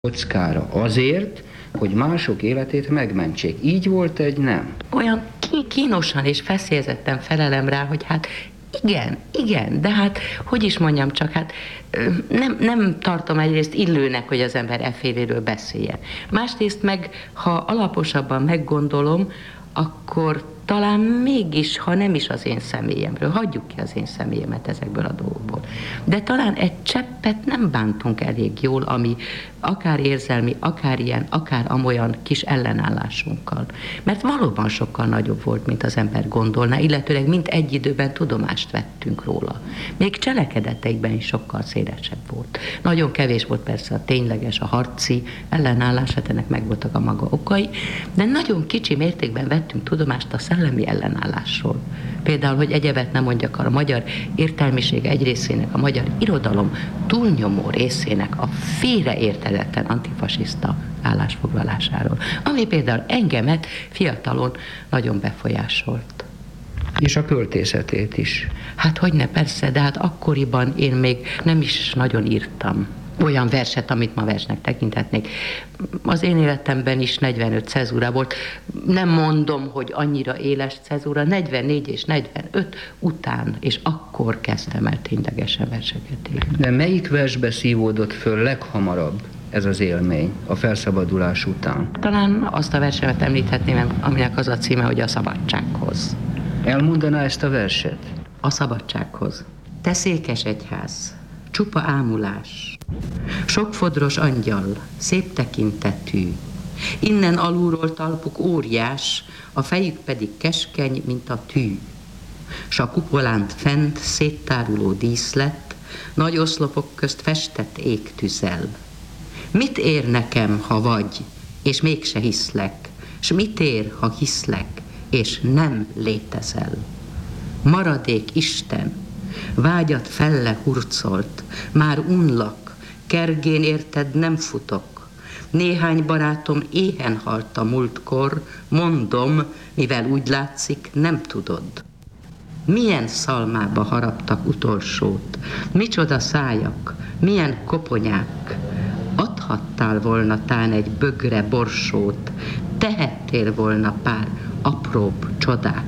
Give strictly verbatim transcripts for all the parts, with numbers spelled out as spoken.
kockára azért, hogy mások életét megmentsék. Így volt egy nem? Olyan kínosan és feszélyezetten felelem rá, hogy hát igen, igen, de hát, hogy is mondjam csak, hát nem, nem tartom egyrészt illőnek, hogy az ember efféléről beszéljen. Másrészt meg, ha alaposabban meggondolom, akkor talán mégis, ha nem is az én személyemről, hagyjuk ki az én személyemet ezekből a dolgokból. De talán egy cseppet nem bántunk elég jól, ami akár érzelmi, akár ilyen, akár amolyan kis ellenállásunkkal. Mert valóban sokkal nagyobb volt, mint az ember gondolná, illetőleg mind egy időben tudomást vettünk róla. Még cselekedeteikben is sokkal szélesebb volt. Nagyon kevés volt persze a tényleges, a harci ellenállás, hát ennek megvoltak a maga okai, de nagyon kicsi mértékben vettünk tudomást a szellemi ellenállásról. Például, hogy egyebet nem mondjak, a magyar értelmiség egy részének, a magyar irodalom túlnyomó részének a félreértedetten antifasiszta állásfoglalásáról, ami például engemet fiatalon nagyon befolyásolt. És a költészetét is. Hát hogyne, persze, de hát akkoriban én még nem is nagyon írtam olyan verset, amit ma versnek tekinthetnék. Az én életemben is negyvenöt cezúra volt. Nem mondom, hogy annyira éles cezúra, negyvennégy és negyvenöt után, és akkor kezdtem el ténylegesen verseket írni. De melyik versbe szívódott föl leghamarabb ez az élmény a felszabadulás után? Talán azt a versemet említhetném, aminek az a címe, hogy a szabadsághoz. Elmondaná ezt a verset? A szabadsághoz. Te székes egyház, csupa ámulás, sok fodros angyal, szép tekintetű, innen alulról talpuk óriás, a fejük pedig keskeny, mint a tű. S a kupolánt fent széttáruló díszlet, nagy oszlopok közt festett ég tüzel. Mit ér nekem, ha vagy, és mégse hiszlek, s mit ér, ha hiszlek, és nem létezel? Maradék Isten, vágyat felle hurcolt, már unlak, kergén érted nem futok. Néhány barátom éhen halt a múltkor, mondom, mivel úgy látszik, nem tudod. Milyen szalmába haraptak utolsót, micsoda szájak, milyen koponyák. Adhattál volna tán egy bögre borsót, tehettél volna pár apróbb csodát.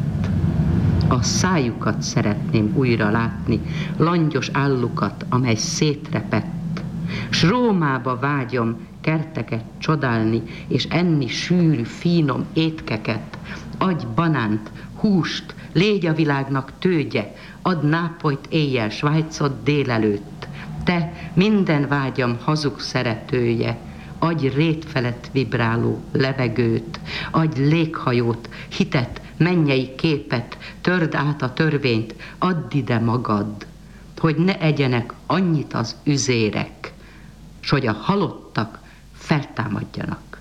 A szájukat szeretném újra látni, langyos állukat, amely szétrepett. S Rómába vágyom kerteket csodálni, és enni sűrű, fínom étkeket. Adj banánt, húst, légy a világnak tőgye, add Nápolyt éjjel, Svájcot délelőtt. Te minden vágyam hazug szeretője, adj rét felett vibráló levegőt, adj léghajót, hitet, mennyei képet, törd át a törvényt, add ide magad, hogy ne egyenek annyit az üzérek, s hogy a halottak feltámadjanak.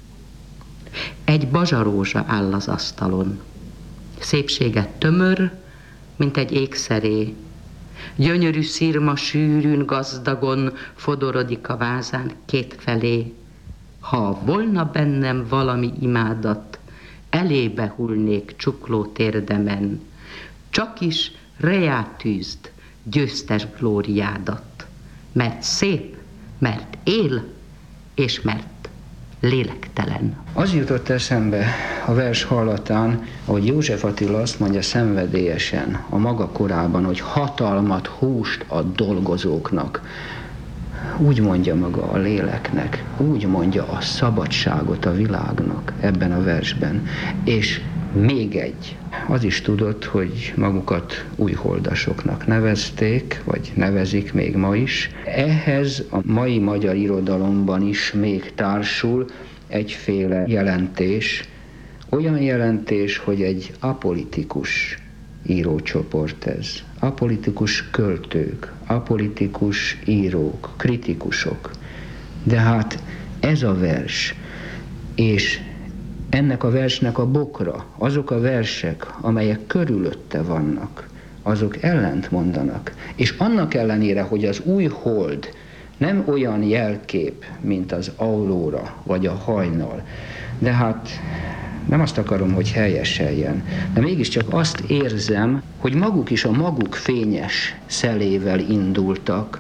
Egy bazsarózsa áll az asztalon, szépséget tömör, mint egy ékszeré, gyönyörű szirma sűrűn, gazdagon fodorodik a vázán kétfelé. Ha volna bennem valami imádat, elébe hullnék csukló térdemen, csak is reját tűzd győztes glóriádat, mert szép, mert él, és mert lélektelen. Az jutott eszembe a vers hallatán, ahogy József Attila azt mondja szenvedélyesen a maga korában, hogy hatalmat, húst ad dolgozóknak. Úgy mondja maga a léleknek, úgy mondja a szabadságot a világnak ebben a versben. És még egy, az is tudott, hogy magukat újholdasoknak nevezték, vagy nevezik még ma is. Ehhez a mai magyar irodalomban is még társul egyféle jelentés, olyan jelentés, hogy egy apolitikus írócsoport ez. Apolitikus költők, apolitikus írók, kritikusok. De hát ez a vers, és ennek a versnek a bokra, azok a versek, amelyek körülötte vannak, azok ellent mondanak. És annak ellenére, hogy az új hold nem olyan jelkép, mint az aurora vagy a hajnal, de hát nem azt akarom, hogy helyeseljen, de mégiscsak azt érzem, hogy maguk is a maguk fényes szelével indultak,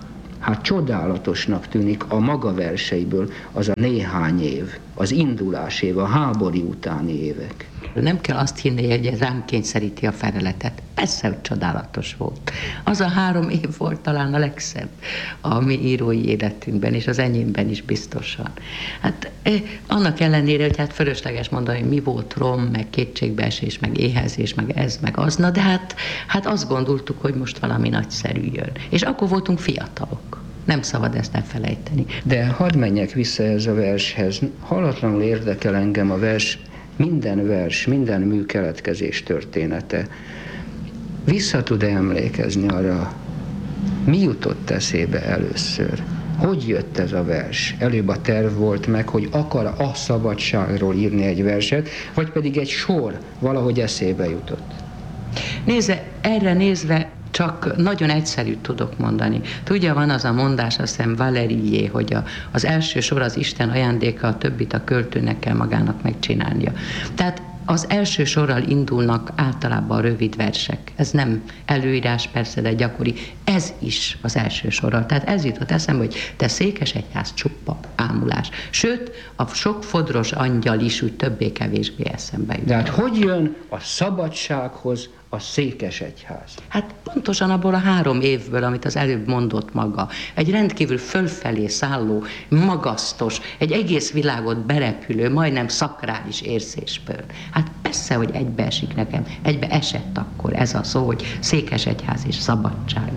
Hát csodálatosnak tűnik a maga verseiből az a néhány év, az indulás év, a háború utáni évek. Nem kell azt hinni, hogy ez rám kényszeríti a feleletet. Persze, hogy csodálatos volt. Az a három év volt talán a legszebb a mi írói életünkben, és az enyémben is biztosan. Hát eh, annak ellenére, hogy hát fölösleges mondani, hogy mi volt rom, meg kétségbeesés, meg éhezés, meg ez, meg az, na de hát, hát azt gondoltuk, hogy most valami nagyszerű jön. És akkor voltunk fiatalok. Nem szabad ezt elfelejteni. De hadd menjek vissza ez a vershez. Hallatlanul érdekel engem a vers, minden vers, minden mű keletkezés története. Vissza tud-e emlékezni arra, mi jutott eszébe először? Hogy jött ez a vers? Előbb a terv volt meg, hogy akar a szabadságról írni egy verset, vagy pedig egy sor valahogy eszébe jutott? Nézze, erre nézve csak nagyon egyszerűt tudok mondani. Tudja, van az a mondás, azt hiszem Valerié, hogy a, az első sor az Isten ajándéka, a többit a költőnek kell magának megcsinálnia. Tehát az első sorral indulnak általában a rövid versek. Ez nem előírás persze, de gyakori. Ez is az első sorral. Tehát ez jutott eszembe, hogy te Székesegyház csupa ámulás. Sőt, a sok fodros angyal is úgy többé-kevésbé eszembe jut. De hát hogy jön a szabadsághoz a Székesegyház? Hát pontosan abból a három évből, amit az előbb mondott maga. Egy rendkívül fölfelé szálló, magasztos, egy egész világot berepülő, majdnem szakrális érzésből. Hát persze, hogy egybeesik nekem. Egybe esett akkor ez a szó, hogy Székesegyház és szabadság.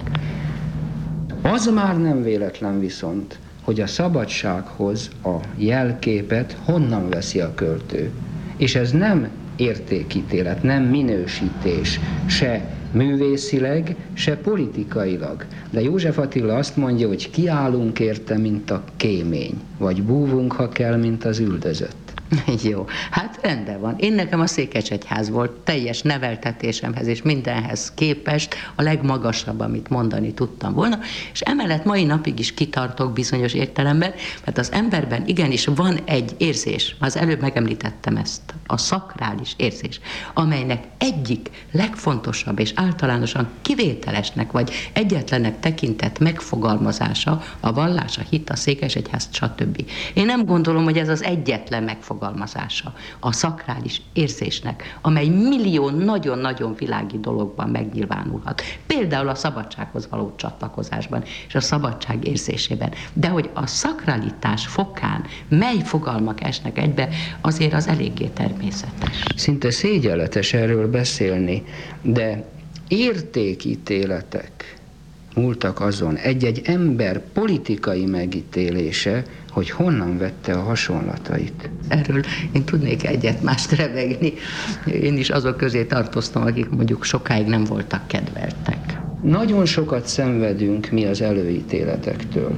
Az már nem véletlen viszont, hogy a szabadsághoz a jelképet honnan veszi a költő. És ez nem értékítélet, nem minősítés, se művészileg, se politikailag. De József Attila azt mondja, hogy kiállunk érte, mint a kémény, vagy búvunk, ha kell, mint az üldözött. Jó, hát rendben van. Én nekem a Székesegyház volt teljes neveltetésemhez és mindenhez képest a legmagasabb, amit mondani tudtam volna, és emellett mai napig is kitartok bizonyos értelemben, mert az emberben igenis van egy érzés, az előbb megemlítettem ezt, a szakrális érzés, amelynek egyik legfontosabb és általánosan kivételesnek vagy egyetlenek tekintett megfogalmazása a vallás, a hit, a Székesegyház, stb. Én nem gondolom, hogy ez az egyetlen megfogalmazása a szakrális érzésnek, amely millió nagyon-nagyon világi dologban megnyilvánulhat. Például a szabadsághoz való csatlakozásban és a szabadság érzésében. De hogy a szakralitás fokán mely fogalmak esnek egybe, azért az eléggé természetes. Szinte szégyenletes erről beszélni, de értékítéletek múltak azon, egy-egy ember politikai megítélése, hogy honnan vette a hasonlatait. Erről én tudnék egyet-mást revegni. Én is azok közé tartoztam, akik mondjuk sokáig nem voltak kedveltek. Nagyon sokat szenvedünk mi az előítéletektől.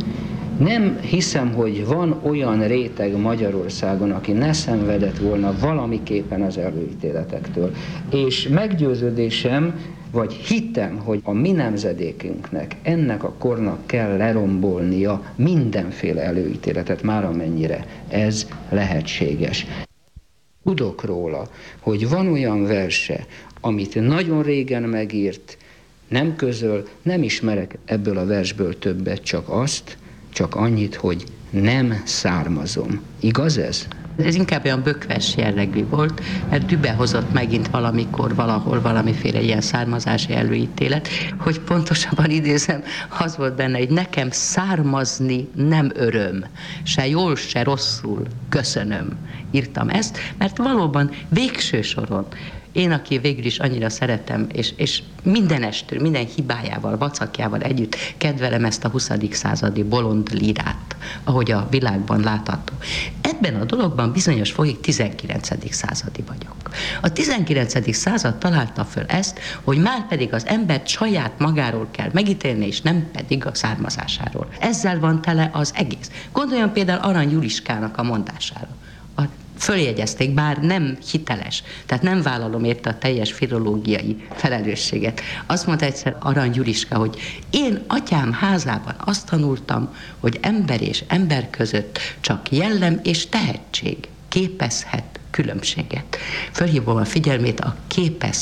Nem hiszem, hogy van olyan réteg Magyarországon, aki ne szenvedett volna valamiképpen az előítéletektől. És meggyőződésem, vagy hittem, hogy a mi nemzedékünknek, ennek a kornak kell lerombolnia mindenféle előítéletet, már amennyire ez lehetséges. Tudok róla, hogy van olyan verse, amit nagyon régen megírt, nem közöl, nem ismerek ebből a versből többet, csak azt, csak annyit, hogy nem származom. Igaz ez? Ez inkább olyan bökves jellegű volt, mert Dübe hozott megint valamikor, valahol valamiféle ilyen származási előítélet, hogy pontosabban idézem, az volt benne, hogy nekem származni nem öröm, se jól, se rosszul, köszönöm. Írtam ezt, mert valóban végső soron én, aki végül is annyira szeretem, és, és mindenestől, minden hibájával, vacakjával együtt kedvelem ezt a huszadik századi bolond lírát, ahogy a világban látható. Ebben a dologban bizonyos fokig tizenkilencedik századi vagyok. A tizenkilencedik század találta föl ezt, hogy már pedig az embert saját magáról kell megítélni, és nem pedig a származásáról. Ezzel van tele az egész. Gondoljon például Arany Juliskának a mondására. A följegyezték, bár nem hiteles, tehát nem vállalom érte a teljes filológiai felelősséget. Azt mondta egyszer Arany Juliska, hogy én atyám házában azt tanultam, hogy ember és ember között csak jellem és tehetség képezhet különbséget. Fölhívom a figyelmét a képezhet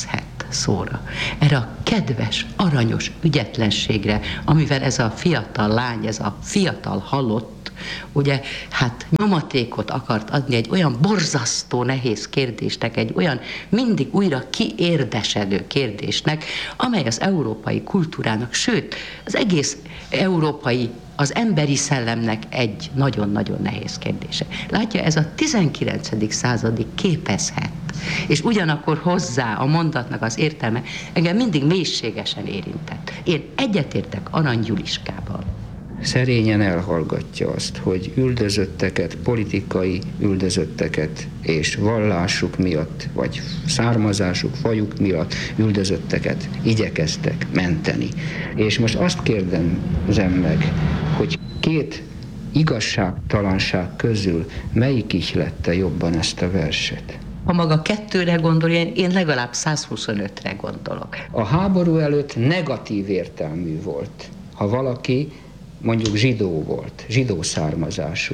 szóra, erre a kedves, aranyos ügyetlenségre, amivel ez a fiatal lány, ez a fiatal halott, ugye, hát nyomatékot akart adni egy olyan borzasztó nehéz kérdésnek, egy olyan mindig újra kiérdesedő kérdésnek, amely az európai kultúrának, sőt, az egész európai, az emberi szellemnek egy nagyon-nagyon nehéz kérdése. Látja, ez a tizenkilencedik századig képezhet, és ugyanakkor hozzá a mondatnak az értelme engem mindig mélységesen érintett. Én egyetértek Arany Juliskával. Szerényen elhallgatja azt, hogy üldözötteket, politikai üldözötteket és vallásuk miatt, vagy származásuk, fajuk miatt üldözötteket igyekeztek menteni. És most azt kérdezem meg, hogy két igazságtalanság közül melyik ihlette jobban ezt a verset? Ha maga kettőre gondol, én, én legalább százhuszonötre gondolok. A háború előtt negatív értelmű volt, ha valaki mondjuk zsidó volt, zsidó származású.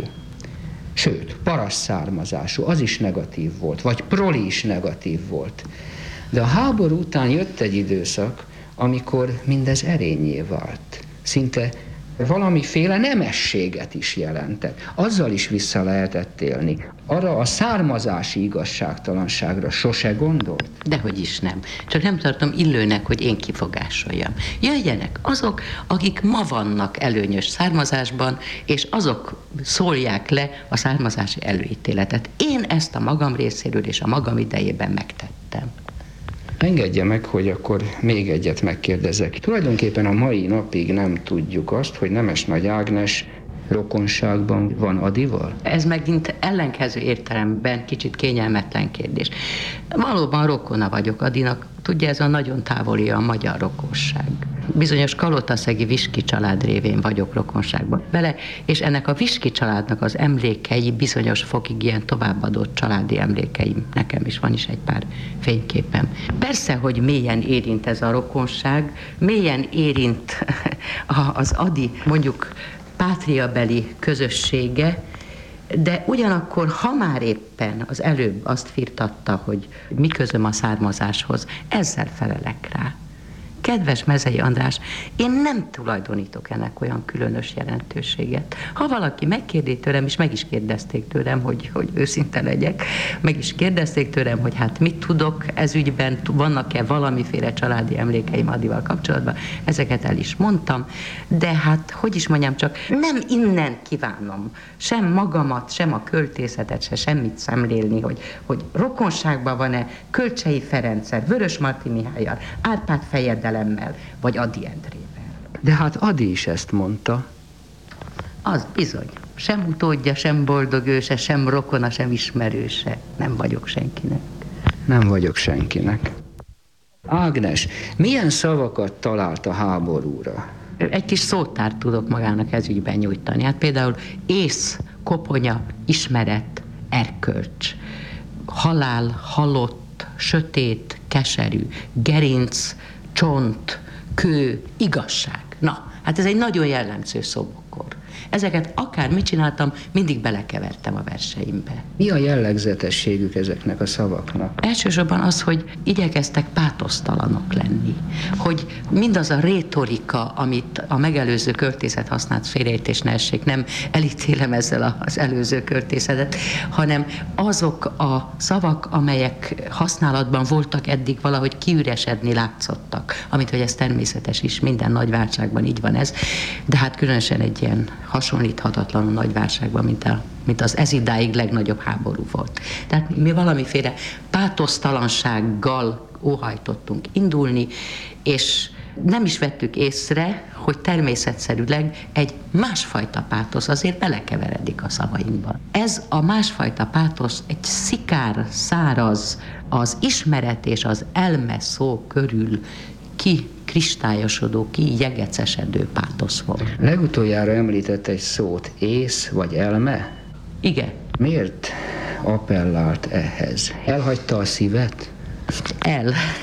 Sőt, paraszt származású, az is negatív volt, vagy proli is negatív volt. De a háború után jött egy időszak, amikor mindez erényé vált. Szinte valamiféle nemességet is jelentett. Azzal is vissza lehetett élni. Arra a származási igazságtalanságra sose gondolt? Dehogy is nem. Csak nem tartom illőnek, hogy én kifogásoljam. Jöjjenek azok, akik ma vannak előnyös származásban, és azok szólják le a származási előítéletet. Én ezt a magam részéről és a magam idejében megtettem. Engedje meg, hogy akkor még egyet megkérdezek. Tulajdonképpen a mai napig nem tudjuk azt, hogy Nemes Nagy Ágnes rokonságban van Adival? Ez megint ellenkező értelemben kicsit kényelmetlen kérdés. Valóban rokona vagyok Adinak, tudja, ez a nagyon távoli a magyar rokonság. Bizonyos kalotaszegi Viski család révén vagyok rokonságban vele, és ennek a Viski családnak az emlékei bizonyos fokig ilyen továbbadott családi emlékeim. Nekem is van is egy pár fényképem. Persze, hogy mélyen érint ez a rokonság, mélyen érint az Adi, mondjuk pátriabeli közössége, de ugyanakkor, ha már éppen az előbb azt firtatta, hogy mi közöm a származáshoz, ezzel felelek rá. Kedves Mezei András, én nem tulajdonítok ennek olyan különös jelentőséget. Ha valaki megkérdi tőlem, és meg is kérdezték tőlem, hogy, hogy őszinte legyek, meg is kérdezték tőlem, hogy hát mit tudok ez ügyben, vannak-e valamiféle családi emlékeim Adival kapcsolatban, ezeket el is mondtam, de hát, hogy is mondjam, csak nem innen kívánom sem magamat, sem a költészetet, se semmit szemlélni, hogy, hogy rokonságban van-e Kölcsei Ferenccel, Vörösmarty Mihállyal, Árpád Fejedelemmel, vagy Ady Endrével. De hát Ady is ezt mondta. Az bizony. Sem utódja, sem boldog őse, sem rokona, sem ismerőse. Nem vagyok senkinek. Nem vagyok senkinek. Ágnes, milyen szavakat talált a háborúra? Egy kis szótárt tudok magának ez ügyben nyújtani. Hát például ész, koponya, ismeret, erkölcs, halál, halott, sötét, keserű, gerinc, csont, kő, igazság. Na, hát ez egy nagyon jellemző szobokor. Ezeket akár mit csináltam, mindig belekevertem a verseimbe. Mi a jellegzetességük ezeknek a szavaknak? Elsősorban az, hogy igyekeztek pátosztalanok lenni. Hogy mindaz a rétorika, amit a megelőző költészet használt, félreértés ne essék, nem elítélem ezzel az előző költészetet, hanem azok a szavak, amelyek használatban voltak eddig, valahogy kiüresedni látszottak. Amit, hogy ez természetes is, minden nagy váltságban így van ez, de hát különösen egy ilyen hasonlíthatatlanul nagy válságban, mint, a, mint az ez idáig legnagyobb háború volt. Tehát mi valamiféle pátosztalansággal óhajtottunk indulni, és nem is vettük észre, hogy természetszerűleg egy másfajta pátosz azért belekeveredik a szavainkban. Ez a másfajta pátosz egy szikár, száraz, az ismeret és az elme szó körül ki kristályosodó, ki jegecesedő pátosz volt. Legutoljára említett egy szót, ész vagy elme? Igen. Miért appellált ehhez? Elhagyta a szívet? El.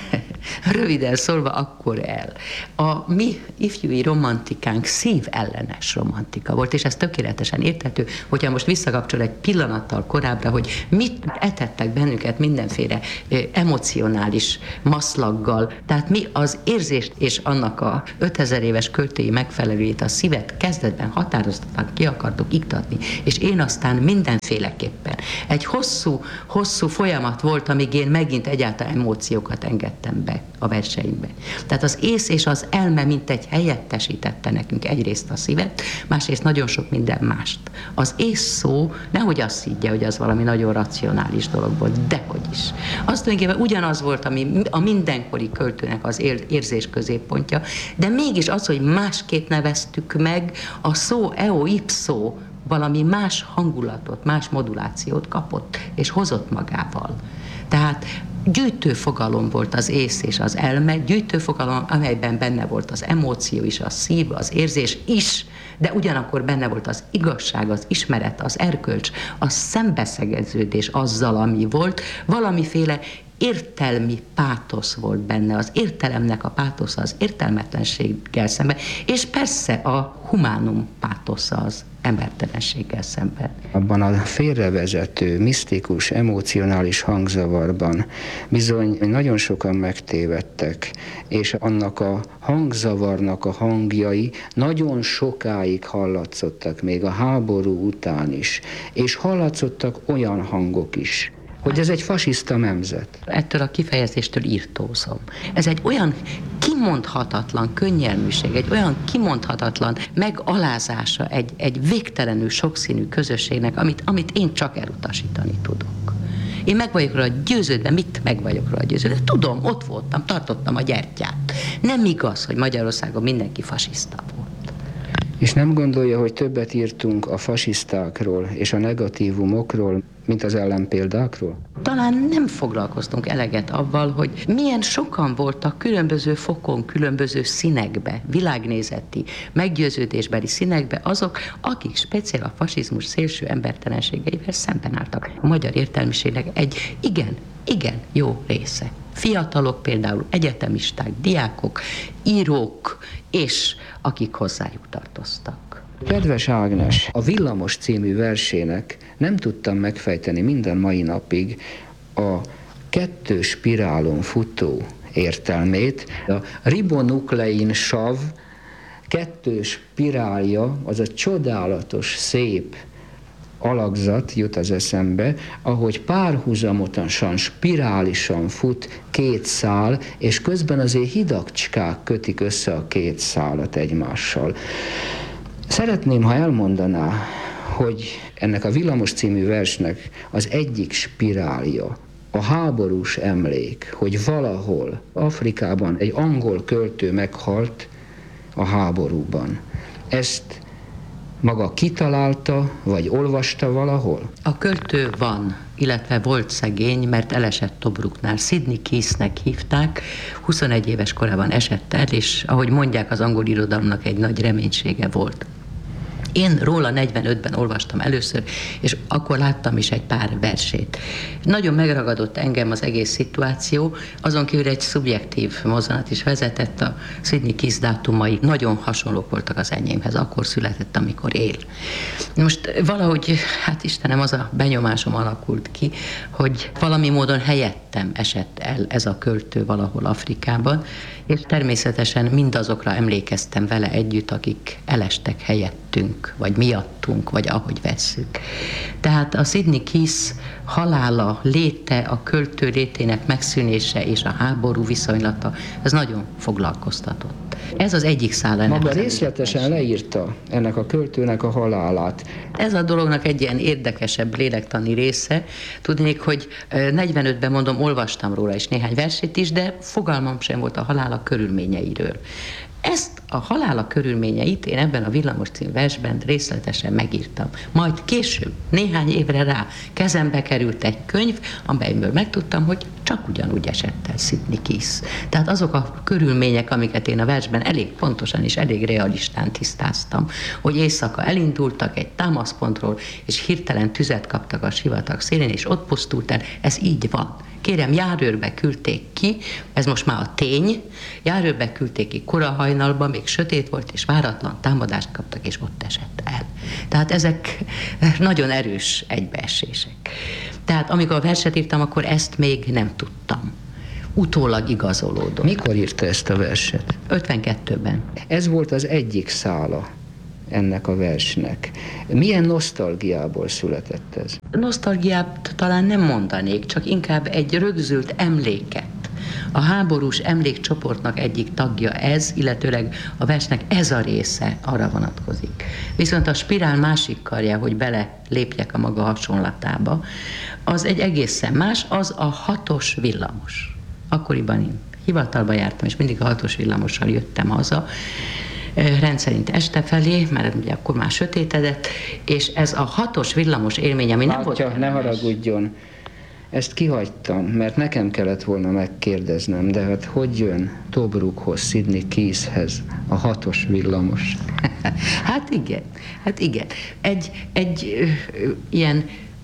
Röviden szólva akkor el. A mi ifjúi romantikánk szívellenes romantika volt, és ez tökéletesen érthető, hogyha most visszakapcsol egy pillanattal korábbra, hogy mit etettek bennünket mindenféle emocionális maszlaggal. Tehát mi az érzést és annak a ötezer éves költői megfelelőjét, a szívet kezdetben határozottan ki akartuk iktatni, és én aztán mindenféleképpen. Egy hosszú, hosszú folyamat volt, amíg én megint egyáltalán emóciókat engedtem be a verseimbe. Tehát az ész és az elme mintegy helyettesítette nekünk egyrészt a szívet, másrészt nagyon sok minden mást. Az ész szó nehogy azt higgye, hogy az valami nagyon racionális dolog volt, dehogy is. Az tulajdonképpen ugyanaz volt, ami a mindenkori költőnek az érzés középpontja, de mégis az, hogy másképp neveztük meg, a szó eo ipso valami más hangulatot, más modulációt kapott, és hozott magával. Tehát gyűjtőfogalom volt az ész és az elme, gyűjtőfogalom, amelyben benne volt az emóció is, a szív, az érzés is, de ugyanakkor benne volt az igazság, az ismeret, az erkölcs, a szembeszegeződés azzal, ami volt, valamiféle értelmi pátosz volt benne, az értelemnek a pátosza az értelmetlenséggel szemben, és persze a humánum pátosza az embertelenséggel szemben. Abban a félrevezető, misztikus, emocionális hangzavarban bizony nagyon sokan megtévedtek, és annak a hangzavarnak a hangjai nagyon sokáig hallatszottak, még a háború után is, és hallatszottak olyan hangok is, hogy ez egy fasiszta nemzet. Ettől a kifejezéstől írtózom. Ez egy olyan kimondhatatlan könnyelműség, egy olyan kimondhatatlan megalázása egy, egy végtelenül sokszínű közösségnek, amit, amit én csak elutasítani tudok. Én meg vagyok róla győződve, mit meg vagyok róla győződve? Tudom, ott voltam, tartottam a gyertyát. Nem igaz, hogy Magyarországon mindenki fasiszta volt. És nem gondolja, hogy többet írtunk a fasisztákról és a negatívumokról, mint az ellenpéldákról? Talán nem foglalkoztunk eleget avval, hogy milyen sokan voltak különböző fokon, különböző színekbe, világnézeti, meggyőződésbeli színekbe azok, akik speciál a fasizmus szélső embertelenségeivel szemben álltak. A magyar értelmiségnek egy igen, igen jó része. Fiatalok például, egyetemisták, diákok, írók, és akik hozzájuk tartoztak. Kedves Ágnes, a Villamos című versének nem tudtam megfejteni minden mai napig a kettő spirálon futó értelmét. A ribonuklein sav kettő spirálja, az a csodálatos, szép alakzat jut az eszembe, ahogy párhuzamosan, spirálisan fut két szál, és közben azért hidakcskák kötik össze a két szálat egymással. Szeretném, ha elmondaná, hogy ennek a Villamos című versnek az egyik spirálja, a háborús emlék, hogy valahol Afrikában egy angol költő meghalt a háborúban. Ezt maga kitalálta, vagy olvasta valahol? A költő van, illetve volt szegény, mert elesett Tobruknál. Sidney Case-nek hívták, huszonegy éves korában esett el, és ahogy mondják, az angol irodalomnak egy nagy reménysége volt. Én róla negyvenötben olvastam először, és akkor láttam is egy pár versét. Nagyon megragadott engem az egész szituáció, azon kívül egy szubjektív mozzanat is vezetett, a Sidney Case dátumai nagyon hasonlók voltak az enyémhez, akkor született, amikor él. Most valahogy, hát Istenem, az a benyomásom alakult ki, hogy valami módon helyettem esett el ez a költő valahol Afrikában, és természetesen mindazokra emlékeztem vele együtt, akik elestek helyettünk, vagy miattunk, vagy ahogy vesszük. Tehát a Sidney Case halála, léte, a költő létének megszűnése és a háború viszonylata, ez nagyon foglalkoztatott. Ez az egyik szála. Maga részletesen leírta ennek a költőnek a halálát. Ez a dolognak egy ilyen érdekesebb lélektani része. Tudnék, hogy negyvenötben mondom, olvastam róla is néhány versét is, de fogalmam sem volt a halála körülményeiről. Ezt a halála körülményeit én ebben a Villamos című versben részletesen megírtam. Majd később, néhány évre rá kezembe került egy könyv, amelyből megtudtam, hogy csak ugyanúgy esett el Sidney Keith. Tehát azok a körülmények, amiket én a versben elég pontosan és elég realistán tisztáztam, hogy éjszaka elindultak egy támaszpontról, és hirtelen tüzet kaptak a sivatag szélén, és ott pusztult el, ez így van. Kérem, járőrbe küldték ki, ez most már a tény, járőrbe küldték ki korahajnalban, még sötét volt, és váratlan támadást kaptak, és ott esett el. Tehát ezek nagyon erős egybeesések. Tehát amikor a verset írtam, akkor ezt még nem tudtam. Utólag igazolódott. Mikor írta ezt a verset? ötvenkettőben. Ez volt az egyik szála ennek a versnek. Milyen nosztalgiából született ez? Nosztalgiát talán nem mondanék, csak inkább egy rögzült emléket. A háborús emlékcsoportnak egyik tagja ez, illetőleg a versnek ez a része arra vonatkozik. Viszont a spirál másik karja, hogy bele lépjek a maga hasonlatába, az egy egészen más, az a hatos villamos. Akkoriban én hivatalba jártam, és mindig a hatos villamossal jöttem haza, rendszerint este felé, mert ugye akkor már sötétedett, és ez a hatos villamos élmény, ami nem Látja, volt... ne haragudjon, ezt kihagytam, mert nekem kellett volna megkérdeznem, de hát hogy jön Tobrukhoz, Sidney Keithhez a hatos villamos? Hát igen, hát igen. Egy, egy ö, ö, ilyen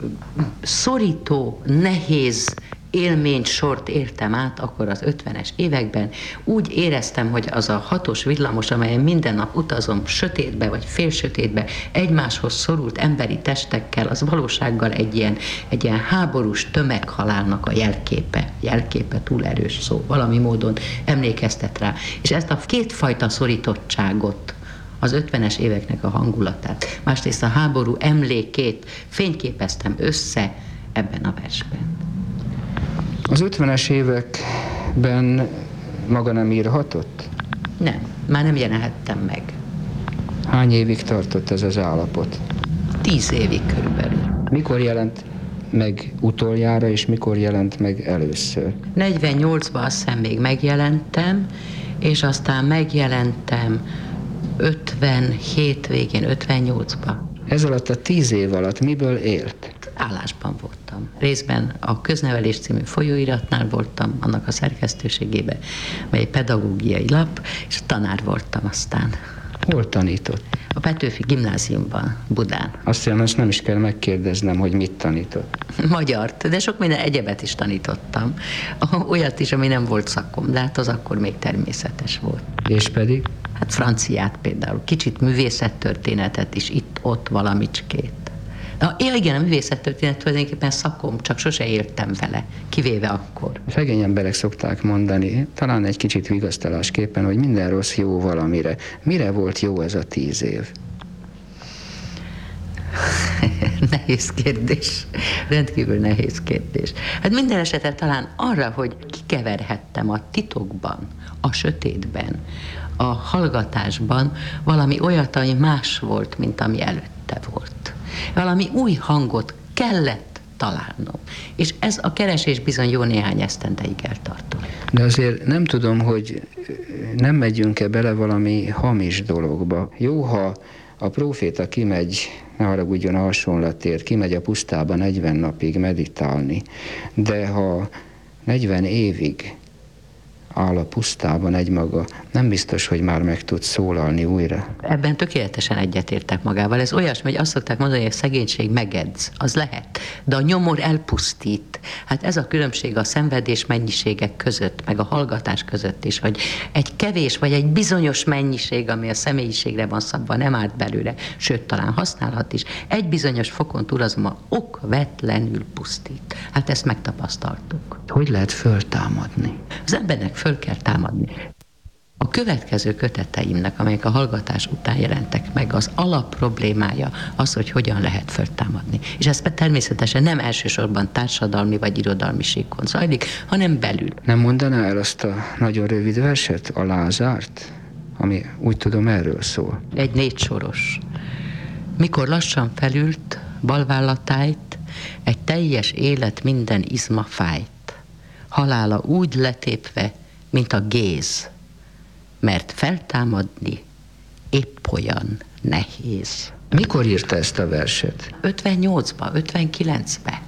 szorító, nehéz élménysort értem át akkor az ötvenes években. Úgy éreztem, hogy az a hatos villamos, amelyen minden nap utazom sötétbe vagy félsötétbe, egymáshoz szorult emberi testekkel, az valósággal egy ilyen, egy ilyen háborús tömeghalálnak a jelképe. Jelképe túl erős szó, valami módon emlékeztet rá. És ezt a kétfajta szorítottságot, az ötvenes éveknek a hangulatát, másrészt a háború emlékét fényképeztem össze ebben a versben. Az ötvenes években maga nem írhatott? Nem, már nem jelenhettem meg. Hány évig tartott ez az állapot? Tíz évig körülbelül. Mikor jelent meg utoljára, és mikor jelent meg először? negyvennyolcban azt hiszem még megjelentem, és aztán megjelentem ötvenhét végén, ötvennyolcban. Ez alatt a tíz év alatt miből élt? Állásban voltam. Részben a Köznevelés című folyóiratnál voltam, annak a szerkesztőségében, mely egy pedagógiai lap, és tanár voltam aztán. Hol tanított? A Petőfi Gimnáziumban, Budán. Azt hiszem, ezt nem is kell megkérdeznem, hogy mit tanított. Magyart, de sok minden egyebet is tanítottam. Olyat is, ami nem volt szakom, de hát az akkor még természetes volt. És pedig? Hát franciát például, kicsit művészettörténetet is, itt-ott valamicskét. Na, igen, a művészettörténet tulajdonképpen szakom, csak sose éltem vele, kivéve akkor. Szegény emberek szokták mondani, talán egy kicsit vigasztalásképpen, hogy minden rossz jó valamire. Mire volt jó ez a tíz év? Nehéz kérdés. Rendkívül nehéz kérdés. Hát minden esetre talán arra, hogy kikeverhettem a titokban, a sötétben, a hallgatásban valami olyat, ami más volt, mint ami előtte volt. Valami új hangot kellett találnom. És ez a keresés bizony jó néhány esztendeig eltartott. De azért nem tudom, hogy nem megyünk-e bele valami hamis dologba. Jó, ha a próféta kimegy, ne haragudjon a hasonlatért, kimegy a pusztába negyven napig meditálni, de ha negyven évig áll a pusztában egymaga, nem biztos, hogy már meg tud szólalni újra. Ebben tökéletesen egyetértek magával. Ez olyasmi, hogy azt szokták mondani, hogy a szegénység megedz. Az lehet. De a nyomor elpusztít. Hát ez a különbség a szenvedés mennyiségek között, meg a hallgatás között is, hogy egy kevés, vagy egy bizonyos mennyiség, ami a személyiségre van szabva, nem árt belőle, sőt, talán használhat is. Egy bizonyos fokon túl azonban okvetlenül pusztít. Hát ezt megtapasztaltuk. Hogy lehet föltámadni? Az embernek föl kell támadni. A következő köteteimnek, amelyek a hallgatás után jelentek meg, az alap problémája az, hogy hogyan lehet föltámadni. És ez természetesen nem elsősorban társadalmi vagy irodalmi síkon zajlik, hanem belül. Nem mondaná el azt a nagyon rövid verset, a Lázárt, ami úgy tudom erről szól? Egy négy soros. Mikor lassan felült, balvállatájt, egy teljes élet minden izma fájt. Halála úgy letépve, mint a géz, mert feltámadni épp olyan nehéz. Mikor írta ezt a verset? ötvennyolcba, ötvenkilencbe.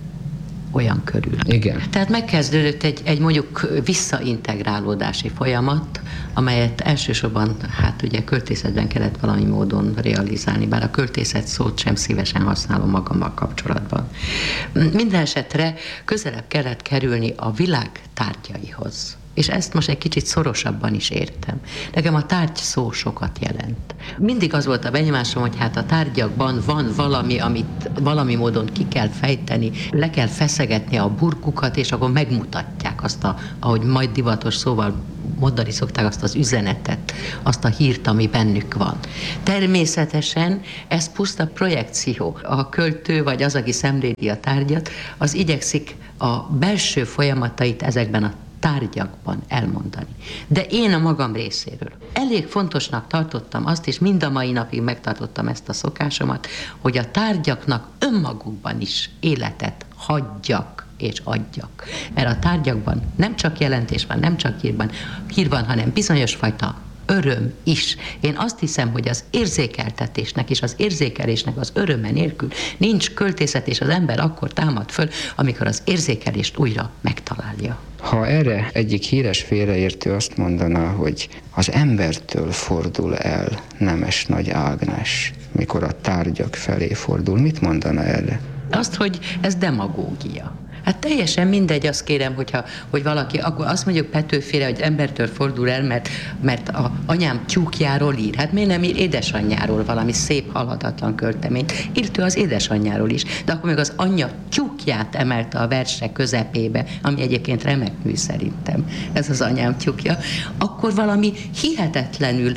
Olyan körül. Igen. Tehát megkezdődött egy, egy mondjuk visszaintegrálódási folyamat, amelyet elsősorban, hát ugye költészetben kellett valami módon realizálni, bár a költészet szót sem szívesen használom magammal kapcsolatban. Minden esetre közelebb kellett kerülni a világ tárgyaihoz. És ezt most egy kicsit szorosabban is értem. Nekem a tárgy szó sokat jelent. Mindig az volt a benyomásom, hogy hát a tárgyakban van valami, amit valami módon ki kell fejteni, le kell feszegetni a burkukat, és akkor megmutatják azt, a, ahogy majd divatos szóval mondani szokták, azt az üzenetet, azt a hírt, ami bennük van. Természetesen ez puszta projekció. A költő, vagy az, aki szemléli a tárgyat, az igyekszik a belső folyamatait ezekben a tárgyakban elmondani. De én a magam részéről elég fontosnak tartottam azt, és mind a mai napig megtartottam ezt a szokásomat, hogy a tárgyaknak önmagukban is életet hagyjak és adjak. Mert a tárgyakban nem csak jelentés van, nem csak hír van, hír van, hanem bizonyos fajta öröm is. Én azt hiszem, hogy az érzékeltetésnek és az érzékelésnek az öröme nélkül nincs költészet, és az ember akkor támad föl, amikor az érzékelést újra megtalálja. Ha erre egyik híres félreértő azt mondaná, hogy az embertől fordul el Nemes Nagy Ágnes, mikor a tárgyak felé fordul, mit mondana erre? Azt, hogy ez demagógia. Hát teljesen mindegy, azt kérem, hogyha, hogy valaki, akkor azt mondjuk Petőfére, hogy embertől fordul el, mert, mert a anyám tyúkjáról ír. Hát miért nem ír édesanyjáról valami szép, halhatatlan költeményt? Írt ő az édesanyjáról is. De akkor még az anyja tyúkját emelte a verse közepébe, ami egyébként remek mű szerintem, ez az anyám tyúkja, akkor valami hihetetlenül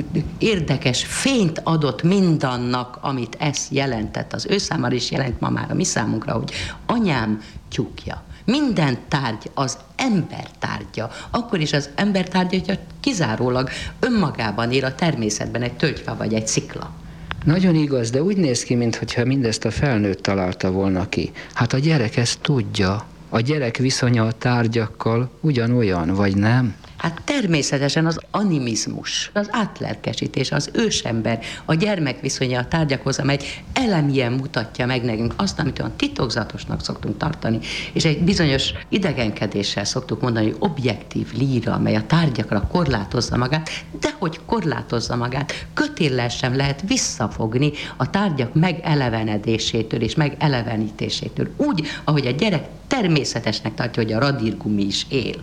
érdekes fényt adott mindannak, amit ez jelentett. Az ő számára is jelent ma már a mi számunkra, hogy anyám tyúkja. Minden tárgy az ember tárgya. Akkor is az ember tárgya, hogyha kizárólag önmagában él a természetben egy tölgyfa vagy egy szikla. Nagyon igaz, de úgy néz ki, mintha mindezt a felnőtt találta volna ki. Hát a gyerek ezt tudja. A gyerek viszonya a tárgyakkal ugyanolyan, vagy nem? Hát természetesen az animizmus, az átlelkesítés, az ősember, a gyermek viszonya a tárgyakhoz, amely elemien mutatja meg nekünk azt, amit olyan titokzatosnak szoktunk tartani, és egy bizonyos idegenkedéssel szoktuk mondani, hogy objektív líra, amely a tárgyakra korlátozza magát, de hogy korlátozza magát, kötéllel sem lehet visszafogni a tárgyak megelevenedésétől és megelevenítésétől. Úgy, ahogy a gyerek természetesnek tartja, hogy a radírgumi is él.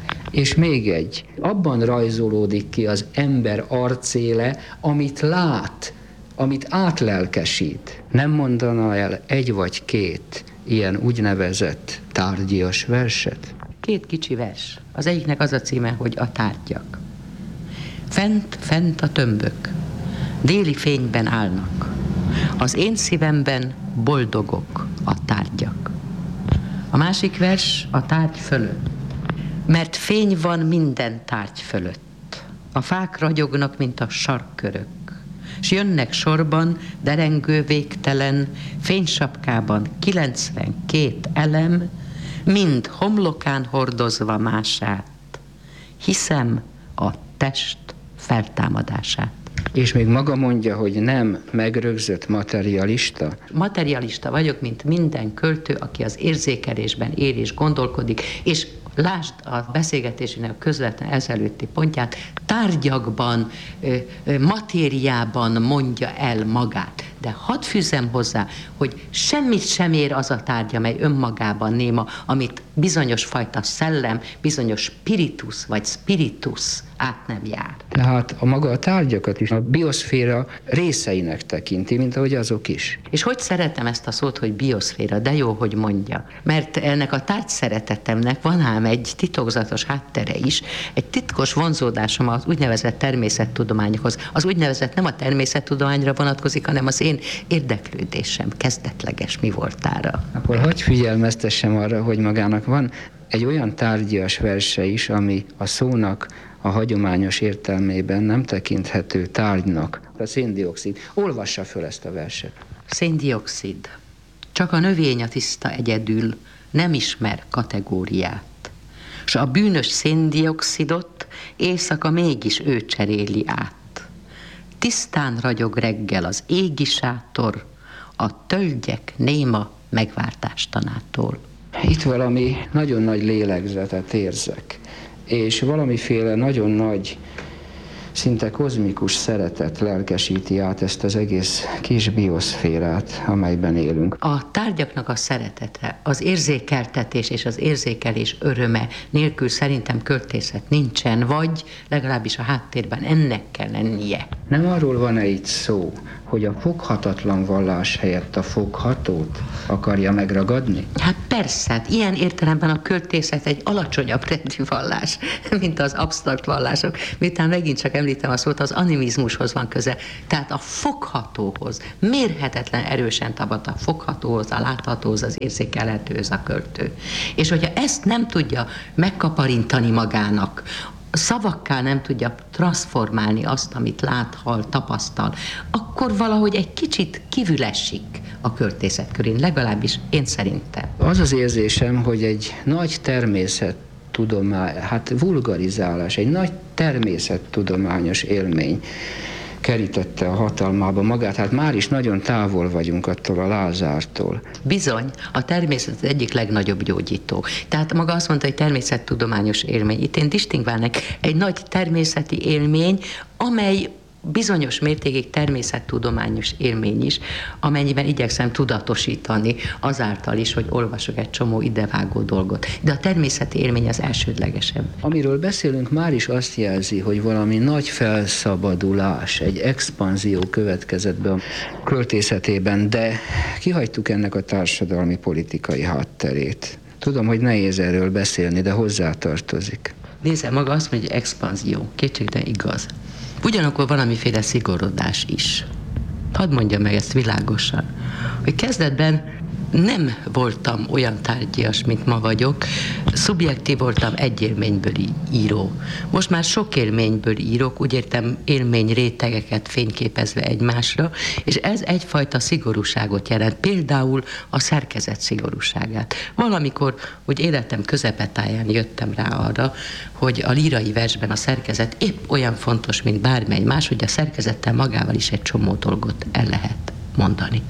És még egy, abban rajzolódik ki az ember arcéle, amit lát, amit átlelkesít. Nem mondana el egy vagy két ilyen úgynevezett tárgyias verset? Két kicsi vers. Az egyiknek az a címe, hogy a tárgyak. Fent, fent a tömbök, déli fényben állnak. Az én szívemben boldogok a tárgyak. A másik vers a tárgy fölött. Mert fény van minden tárgy fölött. A fák ragyognak, mint a sarkkörök, s jönnek sorban, derengő végtelen, fénysapkában kilencvenkét elem, mind homlokán hordozva mását. Hiszem a test feltámadását. És még maga mondja, hogy nem megrögzött materialista? Materialista vagyok, mint minden költő, aki az érzékelésben él és gondolkodik, és lásd a beszélgetésének a közvetlen ezelőtti pontját, tárgyakban, matériában mondja el magát. De hadd fűzzem hozzá, hogy semmit sem ér az a tárgy, amely önmagában néma, amit bizonyos fajta szellem, bizonyos spiritus vagy spiritus át nem jár. Tehát a maga a tárgyakat is a bioszféra részeinek tekinti, mint ahogy azok is. És hogy szeretem ezt a szót, hogy bioszféra, de jó, hogy mondja. Mert ennek a tárgy szeretetemnek van ám egy titokzatos háttere is, egy titkos vonzódásom az úgynevezett természettudományokhoz. Az úgynevezett nem a természettudományra vonatkozik, hanem az én érdeklődésem kezdetleges mi voltára. Akkor hadd figyelmeztessem arra, hogy magának van egy olyan tárgyias verse is, ami a szónak a hagyományos értelmében nem tekinthető tárgynak. A széndioxid. Olvassa föl ezt a verset. Széndioxid. Csak a növény a tiszta egyedül nem ismer kategóriát. S a bűnös széndioxidot éjszaka mégis ő cseréli át. Tisztán ragyog reggel az égi sátor, a tölgyek néma megváltástanától. Itt valami nagyon nagy lélegzetet érzek, és valamiféle nagyon nagy, szinte kozmikus szeretet lelkesíti át ezt az egész kis bioszférát, amelyben élünk. A tárgyaknak a szeretete, az érzékeltetés és az érzékelés öröme nélkül szerintem költészet nincsen, vagy legalábbis a háttérben ennek kell lennie. Nem arról van-e itt szó, hogy a foghatatlan vallás helyett a foghatót akarja megragadni? Hát persze, hát ilyen értelemben a költészet egy alacsonyabb rendű vallás, mint az absztrakt vallások. Miután megint csak említem a szót, az animizmushoz van köze. Tehát a foghatóhoz, mérhetetlen erősen tabad a foghatóhoz, a láthatóhoz, az érzékelhetőhöz a költő. És hogyha ezt nem tudja megkaparintani magának, szavakká nem tudja transformálni azt, amit lát, hall, tapasztal, akkor valahogy egy kicsit kívül esik a költészet körén, legalábbis én szerintem. Az az érzésem, hogy egy nagy természettudomány, hát vulgarizálás, egy nagy természettudományos élmény kerítette a hatalmába magát, hát már is nagyon távol vagyunk attól a Lázártól. Bizony, a természet az egyik legnagyobb gyógyító. Tehát maga azt mondta, hogy természettudományos élmény. Itt én distingválnék egy nagy természeti élmény, amely bizonyos mértékig természettudományos élmény is, amennyiben igyekszem tudatosítani azáltal is, hogy olvasok egy csomó idevágó dolgot. De a természeti élmény az elsődlegesebb. Amiről beszélünk, már is azt jelzi, hogy valami nagy felszabadulás, egy expanzió következett be a költészetében, de kihagytuk ennek a társadalmi politikai hátterét. Tudom, hogy nehéz erről beszélni, de hozzátartozik. Nézze, maga azt mondja, hogy expanzió. Kétségtelen igaz. Ugyanakkor valamiféle szigorodás is. Hadd mondjam meg ezt világosan, hogy kezdetben nem voltam olyan tárgyias, mint ma vagyok, szubjektív voltam, egy élményből író. Most már sok élményből írok, úgy értem élmény rétegeket fényképezve egymásra, és ez egyfajta szigorúságot jelent, például a szerkezet szigorúságát. Valamikor, hogy életem közepetáján jöttem rá arra, hogy a lírai versben a szerkezet épp olyan fontos, mint bármely más, hogy a szerkezettel magával is egy csomó dolgot el lehet mondani.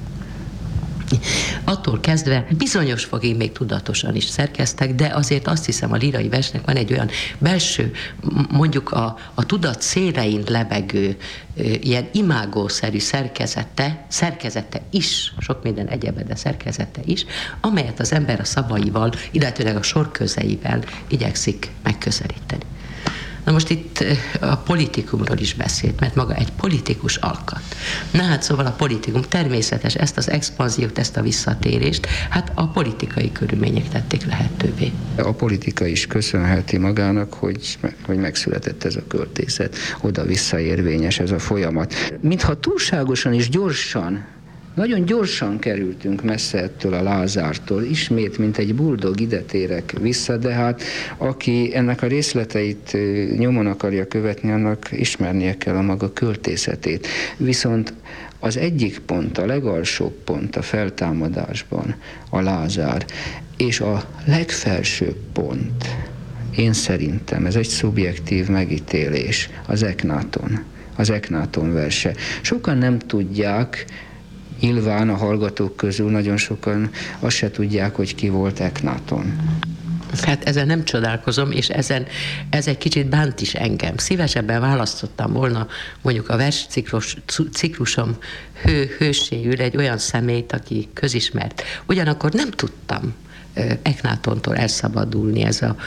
Attól kezdve bizonyos fokig még tudatosan is szerkeztek, de azért azt hiszem, a lírai versnek van egy olyan belső, mondjuk a, a tudat szélein lebegő, ilyen imágószerű szerkezete, szerkezete is, sok minden egyebe, de szerkezete is, amelyet az ember a szavaival, illetőleg a sorközeivel igyekszik megközelíteni. Na most itt a politikumról is beszélt, mert maga egy politikus alkat. Na hát szóval a politikum természetes, ezt az expanziót, ezt a visszatérést, hát a politikai körülmények tették lehetővé. A politika is köszönheti magának, hogy, hogy megszületett ez a költészet, oda-vissza érvényes ez a folyamat. Mintha túlságosan és gyorsan, nagyon gyorsan kerültünk messze ettől a Lázártól, ismét, mint egy buldog ide térek vissza, de hát aki ennek a részleteit nyomon akarja követni, annak ismernie kell a maga költészetét. Viszont az egyik pont, a legalsóbb pont a feltámadásban a Lázár, és a legfelsőbb pont, én szerintem, ez egy szubjektív megítélés, az Eknáton, az Eknáton verse. Sokan nem tudják, nyilván a hallgatók közül nagyon sokan azt se tudják, hogy ki volt Eknáton. Hát ezen nem csodálkozom, és ezen, ez egy kicsit bánt is engem. Szívesebben választottam volna mondjuk a versciklus, ciklusom hő, hőséül egy olyan személyt, aki közismert. Ugyanakkor nem tudtam Eknátontól elszabadulni, ez a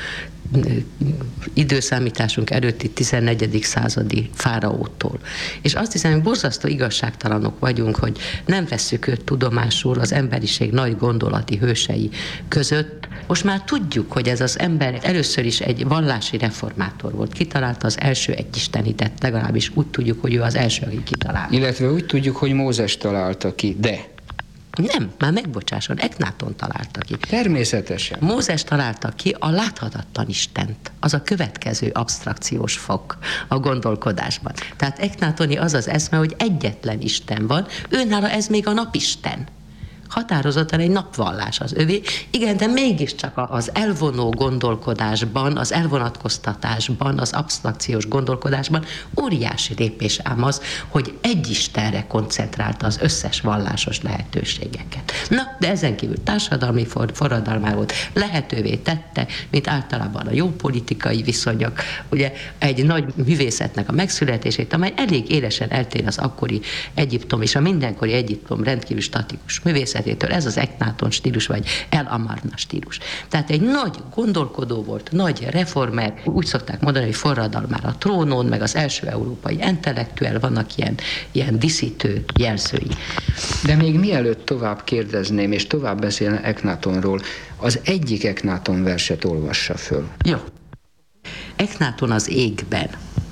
időszámításunk előtti tizennegyedik századi fáraótól. És azt hiszem, hogy borzasztó igazságtalanok vagyunk, hogy nem vesszük őt tudomásul az emberiség nagy gondolati hősei között. Most már tudjuk, hogy ez az ember először is egy vallási reformátor volt. Kitalálta az első egyistenítet, legalábbis úgy tudjuk, hogy ő az első, aki kitalálta. Illetve úgy tudjuk, hogy Mózes találta ki, de... Nem, már megbocsásson, Eknáton találta ki. Természetesen. Mózes találta ki a láthatatlan Istent. Az a következő absztrakciós fok a gondolkodásban. Tehát Eknátoni az az eszme, hogy egyetlen Isten van, őnála ez még a napisten. határozottan egy napvallás az övé. Igen, de mégiscsak az elvonó gondolkodásban, az elvonatkoztatásban, az absztrakciós gondolkodásban óriási lépés ám az, hogy egy Istenre koncentrálta az összes vallásos lehetőségeket. Na, de ezen kívül társadalmi for- forradalmáról lehetővé tette, mint általában a jó politikai viszonyok, ugye egy nagy művészetnek a megszületését, amely elég élesen eltér az akkori Egyiptom és a mindenkori Egyiptom rendkívül statikus művészetétől. Ez az Eknáton stílus, vagy El Amarna stílus. Tehát egy nagy gondolkodó volt, nagy reformer, úgy szokták mondani, hogy forradalmára a trónon, meg az első európai intellektuel, vannak ilyen, ilyen diszítő jelzői. De még mielőtt tovább kérdezném, és tovább beszélne Eknátonról, az egyik Eknáton verset olvassa föl. Jó. Eknáton az égben.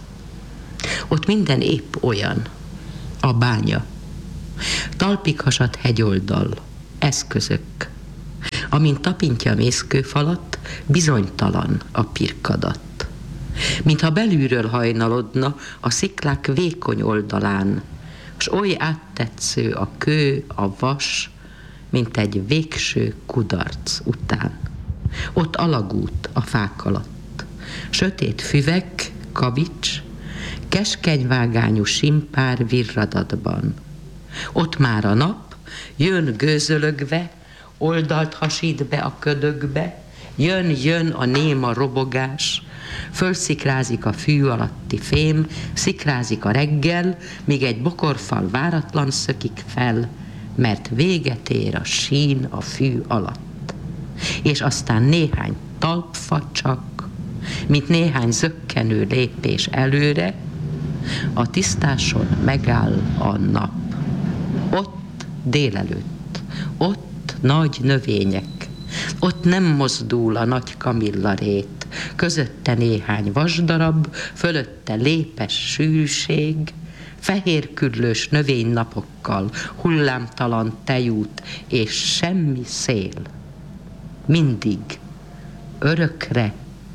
Ott minden épp olyan. A bánya. Talpig hasadt hegyoldal. Eszközök. Amint tapintja a mészkőfalat, bizonytalan a pirkadat. Mintha belülről hajnalodna a sziklák vékony oldalán, s oly áttetsző a kő, a vas, mint egy végső kudarc után. Ott alagút a fák alatt. Sötét füvek, kavics, keskeny vágányú simpár virradatban. Ott már a nap jön gőzölögve, oldalt hasít be a ködökbe, jön, jön a néma robogás, fölszikrázik a fű alatti fém, szikrázik a reggel, míg egy bokorfal váratlan szökik fel, mert véget ér a sín a fű alatt. És aztán néhány talpfa csak, mint néhány zökkenő lépés előre, a tisztáson megáll a nap. Ott délelőtt, ott nagy növények, ott nem mozdul a nagy kamillarét, közötte néhány vasdarab, fölötte lépes sűrűség, fehérküdlős növénynapokkal, hullámtalan tejút és semmi szél. Mindig, örökre,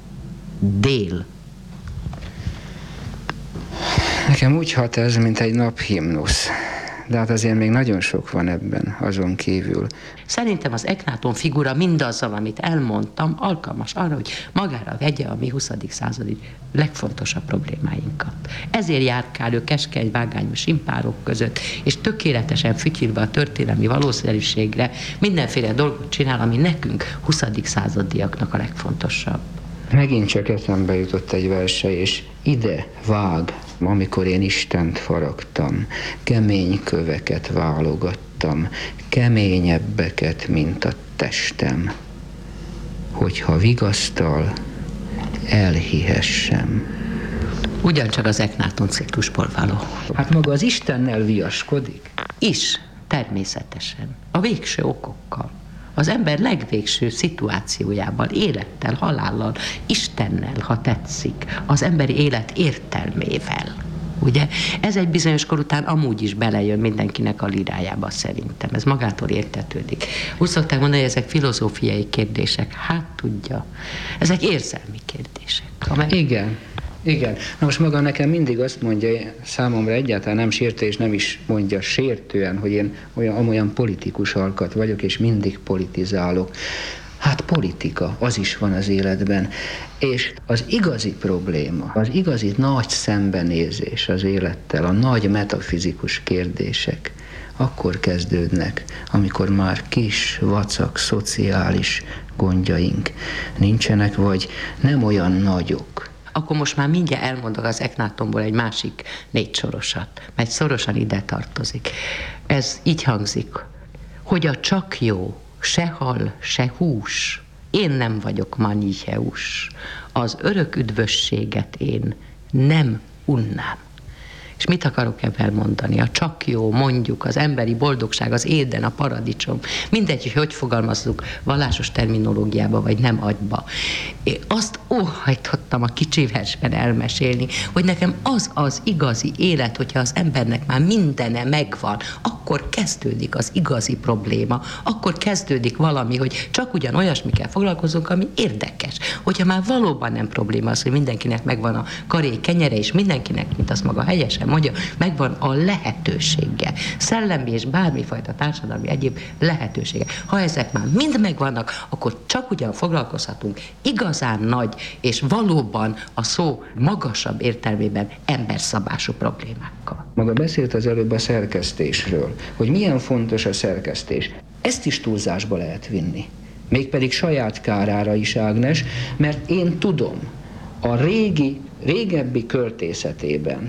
dél. Nekem úgy hat ez, mint egy naphimnusz. De hát azért még nagyon sok van ebben, azon kívül. Szerintem az Eknáton figura mindazzal, amit elmondtam, alkalmas arra, hogy magára vegye a mi huszadik századi legfontosabb problémáinkat. Ezért járkál ő keskeny vágányú simpárok között, és tökéletesen fütyülve a történelmi valószínűségre mindenféle dolgot csinál, ami nekünk huszadik századiaknak a legfontosabb. Megint csak eszembe jutott egy verse, és ide vág, amikor én Istent faragtam, kemény köveket válogattam, keményebbeket, mint a testem, hogyha vigasztal, elhihessem. Ugyancsak az Eknáton ciklusból való. Hát maga az Istennel viaskodik? Is, természetesen. A végső okokkal. Az ember legvégső szituációjában, élettel, halállal, Istennel, ha tetszik, az emberi élet értelmével. Ugye? Ez egy bizonyos kor után amúgy is belejön mindenkinek a lirájába szerintem. Ez magától értetődik. Úgy szokták mondani, hogy ezek filozófiai kérdések. Hát tudja. Ezek érzelmi kérdések. Amely... Igen. Igen. Na most maga nekem mindig azt mondja, számomra egyáltalán nem sértő, és nem is mondja sértően, hogy én olyan, amolyan politikus alkat vagyok, és mindig politizálok. Hát politika, az is van az életben. És az igazi probléma, az igazi nagy szembenézés az élettel, a nagy metafizikus kérdések akkor kezdődnek, amikor már kis, vacak, szociális gondjaink nincsenek, vagy nem olyan nagyok. Akkor most már mindjárt elmondok az Eknátonból egy másik négy sorosat, mert szorosan ide tartozik. Ez így hangzik, hogy a csak jó, se hal, se hús, én nem vagyok Manicheus, az örök üdvösséget én nem unnám. És mit akarok ebben mondani? A csak jó, mondjuk, az emberi boldogság, az éden, a paradicsom, mindegy, hogy hogy fogalmazzuk vallásos terminológiába, vagy nem agyba. Én azt óhajtottam a kicsi versben elmesélni, hogy nekem az az igazi élet, hogyha az embernek már mindene megvan, akkor kezdődik az igazi probléma, akkor kezdődik valami, hogy csak ugyan olyasmikkel foglalkozunk, ami érdekes. Hogyha már valóban nem probléma az, hogy mindenkinek megvan a karé kenyere, és mindenkinek, mint azt maga helyesen teljesen mondja, megvan a lehetősége, szellemi és bármifajta társadalmi egyéb lehetősége. Ha ezek már mind megvannak, akkor csak ugyan foglalkozhatunk igazán nagy és valóban a szó magasabb értelmében emberszabású problémákkal. Maga beszélt az előbb a szerkesztésről, hogy milyen fontos a szerkesztés. Ezt is túlzásba lehet vinni. Mégpedig saját kárára is, Ágnes, mert én tudom, a régi, régebbi költészetében,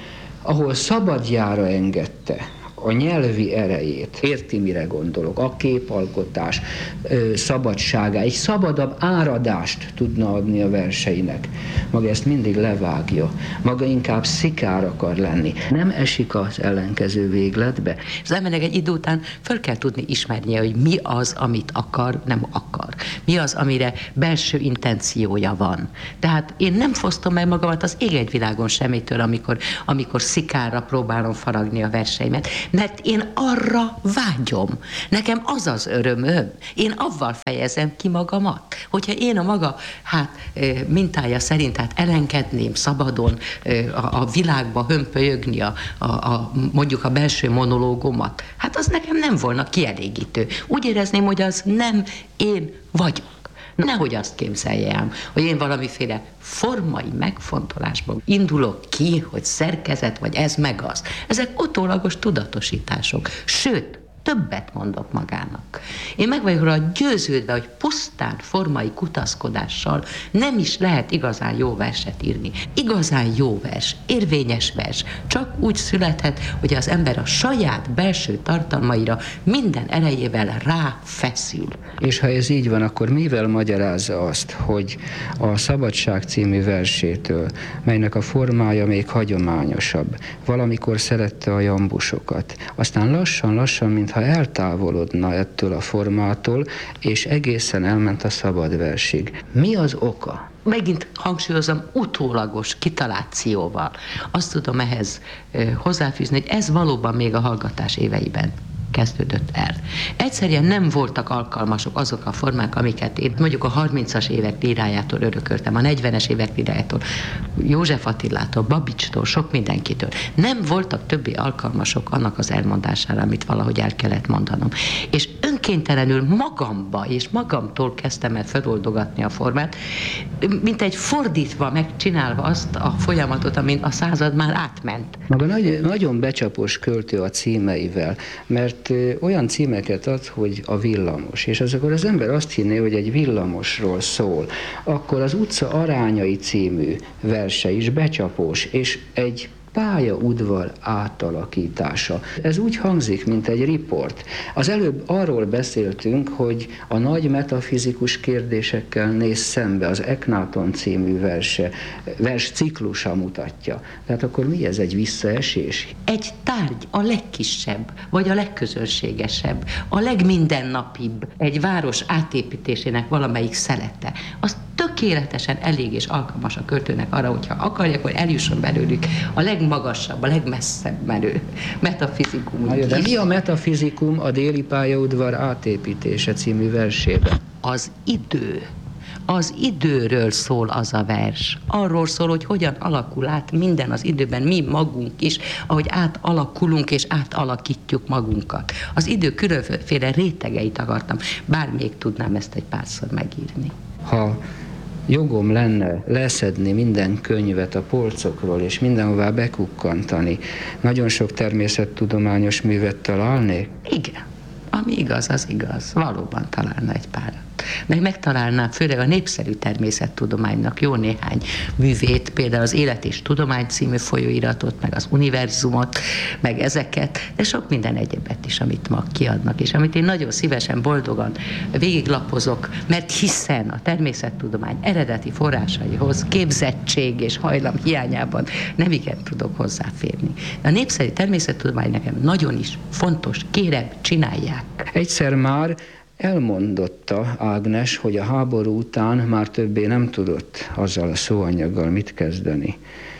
ahol szabadjára engedte a nyelvi erejét, érti, mire gondolok, a képalkotás ö, szabadságá, egy szabadabb áradást tudna adni a verseinek. Maga ezt mindig levágja, maga inkább szikár akar lenni. Nem esik az ellenkező végletbe. Az embernek egy idő után föl kell tudni ismernie, hogy mi az, amit akar, nem akar. Mi az, amire belső intenciója van. Tehát én nem fosztom meg magamat az ég egy világon semmitől, amikor, amikor szikárra próbálom faragni a verseimet, mert én arra vágyom. Nekem az az örömöm. Én avval fejezem ki magamat. Hogyha én a maga hát, mintája szerint hát elengedném szabadon a, a világba hömpölyögni a, a, a, mondjuk a belső monológomat, hát az nekem nem volna kielégítő. Úgy érezném, hogy az nem én vagyok. Nehogy azt képzeljem, hogy én valamiféle formai megfontolásból indulok ki, hogy szerkezet, vagy ez meg az. Ezek utólagos tudatosítások. Sőt, többet mondok magának. Én meg vagyok rá győződve, hogy pusztán formai kutaszkodással nem is lehet igazán jó verset írni. Igazán jó vers, érvényes vers csak úgy születhet, hogy az ember a saját belső tartalmaira minden erejével ráfeszül. És ha ez így van, akkor mivel magyarázza azt, hogy a Szabadság című versétől, melynek a formája még hagyományosabb, valamikor szerette a jambusokat, aztán lassan-lassan, mintha eltávolodna ettől a formától, és egészen elment a szabad versig. Mi az oka? Megint hangsúlyozom, utólagos kitalációval. Azt tudom ehhez hozzáfűzni, hogy ez valóban még a hallgatás éveiben kezdődött el. Egyszerűen nem voltak alkalmasok azok a formák, amiket én mondjuk a harmincas évek lírájától örököltem, a negyvenes évek lírájától, József Attilától, Babicstól, sok mindenkitől. Nem voltak többé alkalmasok annak az elmondására, amit valahogy el kellett mondanom. És önkéntelenül magamba és magamtól kezdtem el feloldogatni a formát, mint egy fordítva, megcsinálva azt a folyamatot, amin a század már átment. Maga nagy, nagyon becsapos költő a címeivel, mert olyan címeket ad, hogy a villamos, és az akkor az ember azt hinné, hogy egy villamosról szól. Akkor az Utca arányai című verse is becsapós, és egy pályaudvar átalakítása. Ez úgy hangzik, mint egy riport. Az előbb arról beszéltünk, hogy a nagy metafizikus kérdésekkel néz szembe, az Eknáton című verse, vers ciklusa mutatja. Tehát akkor mi ez, egy visszaesés? Egy tárgy a legkisebb, vagy a legközönségesebb, a legmidennapibb egy város átépítésének valamelyik szelete. Az tökéletesen elég és alkalmas a költőnek arra, hogyha akarja, akkor eljusson belőlük a legmagasabb, a legmesszebb menő metafizikum. Na jó, de mi a metafizikum a Déli pályaudvar átépítése című versében? Az idő. Az időről szól az a vers. Arról szól, hogy hogyan alakul át minden az időben, mi magunk is, ahogy átalakulunk és átalakítjuk magunkat. Az idő különféle rétegeit akartam, bár még tudnám ezt egy párszor megírni. Ha jogom lenne leszedni minden könyvet a polcokról, és mindenhová bekukkantani, nagyon sok természettudományos művet találnék? Igen, ami igaz, az igaz. Valóban találna egy párat. Meg megtalálnám főleg a népszerű természettudománynak jó néhány művét, például az Élet és Tudomány című folyóiratot, meg az Univerzumot, meg ezeket, de sok minden egyebet is, amit ma kiadnak, és amit én nagyon szívesen, boldogan végiglapozok, mert hiszen a természettudomány eredeti forrásaihoz képzettség és hajlam hiányában nem igen tudok hozzáférni. De a népszerű természettudomány nekem nagyon is fontos, kérem, csinálják. Egyszer már elmondotta Ágnes, hogy a háború után már többé nem tudott azzal a szóanyaggal mit kezdeni,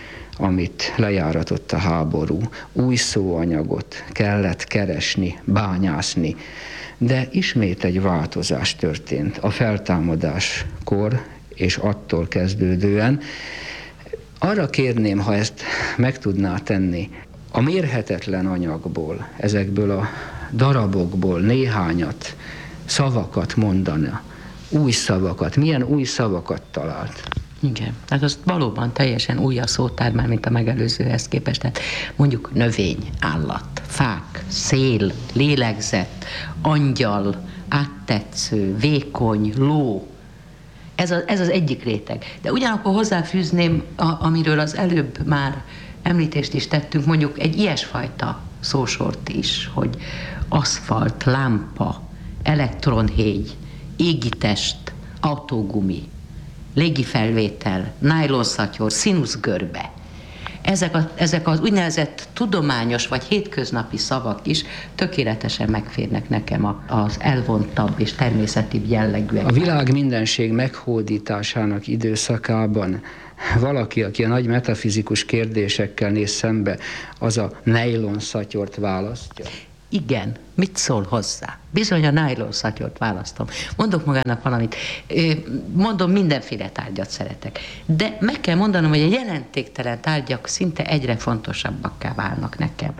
amit lejáratott a háború. Új szóanyagot kellett keresni, bányászni. De ismét egy változás történt a feltámadáskor, és attól kezdődően Arra kérném, ha ezt meg tudná tenni, a mérhetetlen anyagból, ezekből a darabokból néhányat, szavakat mondana, új szavakat. Milyen új szavakat talált? Igen, hát az valóban teljesen új a szótár, már mint a megelőzőhez képest. Tehát mondjuk növény, állat, fák, szél, lélegzet, angyal, áttetsző, vékony, ló. Ez, a, ez az egyik réteg. De ugyanakkor hozzáfűzném, a, amiről az előbb már említést is tettünk, mondjuk egy ilyesfajta szósort is, hogy aszfalt, lámpa, elektronhéj, égitest, autógumi, légifelvétel, nájlonszatyor, színuszgörbe. Ezek, a, ezek az úgynevezett tudományos vagy hétköznapi szavak is tökéletesen megférnek nekem a, az elvontabb és természetibb jellegűek. A világ mindenség meghódításának időszakában valaki, aki a nagy metafizikus kérdésekkel néz szembe, az a nejlonszatyort választja? Igen, mit szól hozzá? Bizony a nájlonszatyort választom. Mondok magának valamit, mondom, mindenféle tárgyat szeretek, de meg kell mondanom, hogy a jelentéktelen tárgyak szinte egyre fontosabbakká válnak nekem.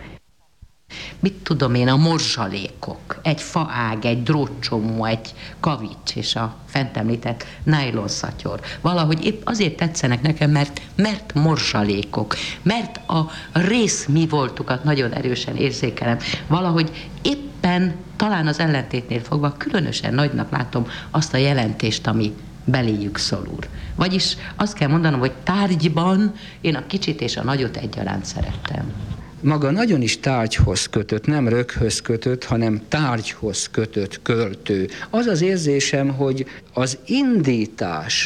Mit tudom én, a morzsalékok, egy faág, egy drótcsomó, egy kavics és a fent említett nájlonszatyor. Valahogy épp azért tetszenek nekem, mert, mert morzsalékok, mert a rész mi voltukat nagyon erősen érzékelem. Valahogy éppen talán az ellentétnél fogva különösen nagynak látom azt a jelentést, ami beléjük szorul. Vagyis azt kell mondanom, hogy tárgyban én a kicsit és a nagyot egyaránt szerettem. Maga nagyon is tárgyhoz kötött, nem röghöz kötött, hanem tárgyhoz kötött költő. Az az érzésem, hogy az indítás,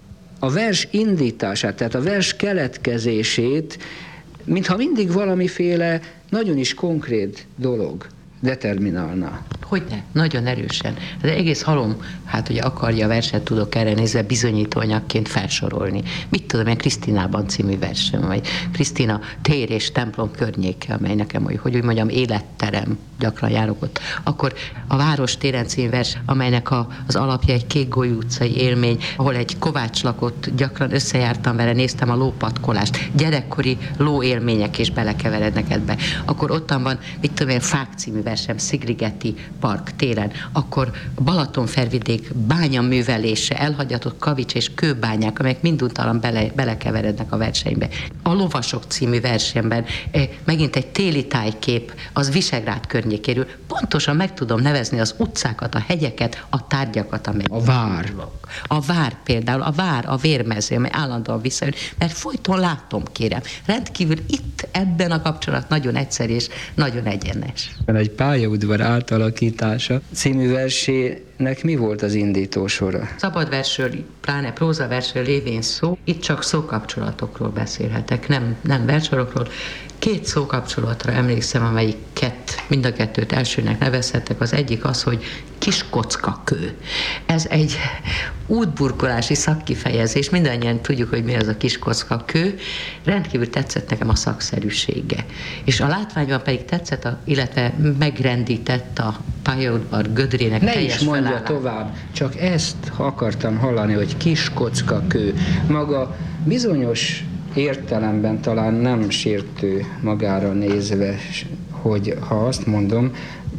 a vers indítását, tehát a vers keletkezését, mintha mindig valamiféle nagyon is konkrét dolog determinálna. Hogyne, nagyon erősen. Az egész halom, hát ugye akarja a verset, tudok erre nézve bizonyítóanyagként felsorolni. Mit tudom én, Krisztinában című versem, vagy Krisztina tér és templom környéke, amely nekem, hogy, hogy úgy mondjam, életterem, gyakran járok ott. Akkor a Város téren című vers, amelynek a, az alapja egy Kékgolyó utcai élmény, ahol egy kovács lakott, gyakran összejártam vele, néztem a lópatkolást, gyerekkori lóélmények is belekeverednek ebbe. Akkor ottan van, mit tudom én, Fák című versem, Szigligeti park téren, akkor Balatonfelvidék bányaművelése, elhagyatott kavics és kőbányák, amelyek minduntalan bele, belekeverednek a versenybe. A Lovasok című versenyben eh, megint egy téli tájkép az Visegrád környékéről. Pontosan meg tudom nevezni az utcákat, a hegyeket, a tárgyakat, amelyek... A vár. A vár például, a vár, a vérmező, amely állandóan visszajön, mert folyton látom, kérem. Rendkívül itt ebben a kapcsolat nagyon egyszerű és nagyon egyenes. Egy pályaudvar átalakítása című versének mi volt az indítósora? Szabadversről, pláne prózaversről lévén szó, itt csak szókapcsolatokról beszélhetek, nem, nem versorokról. Két szókapcsolatra emlékszem, amelyiket mind a kettőt elsőnek nevezhettek. Az egyik az, hogy kiskockakő. Ez egy útburkolási szakkifejezés, mindannyian tudjuk, hogy mi az a kiskockakő. Rendkívül tetszett nekem a szakszerűsége. És a látványban pedig tetszett, a, illetve megrendített a pályaudvar gödrének ne teljes is mondja felállás. tovább, csak ezt akartam hallani, hogy kiskockakő. Maga bizonyos értelemben talán nem sértő magára nézve, hogy ha azt mondom,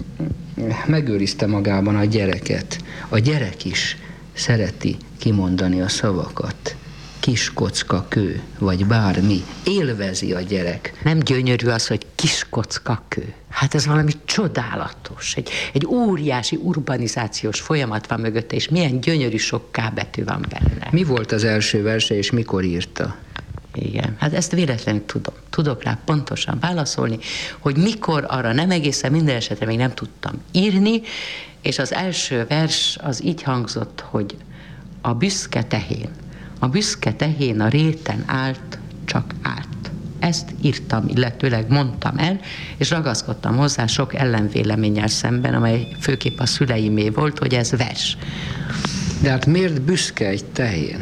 megőrizte magában a gyereket. A gyerek is szereti kimondani a szavakat. Kiskockakő, vagy bármi. Élvezi a gyerek. Nem gyönyörű az, hogy kiskockakő. Hát ez valami csodálatos. Egy, egy óriási urbanizációs folyamat van mögötte, és milyen gyönyörű sok K betű van benne. Mi volt az első verse, és mikor írta? Igen, hát ezt véletlenül tudom. Tudok rá pontosan válaszolni, hogy mikor, arra nem egészen, minden esetre még nem tudtam írni, és az első vers az így hangzott, hogy a büszke tehén, a büszke tehén a réten állt, csak állt. Ezt írtam, illetőleg mondtam el, és ragaszkodtam hozzá sok ellenvéleménnyel szemben, amely főképp a szüleimé volt, hogy ez vers. De hát miért büszke egy tehén?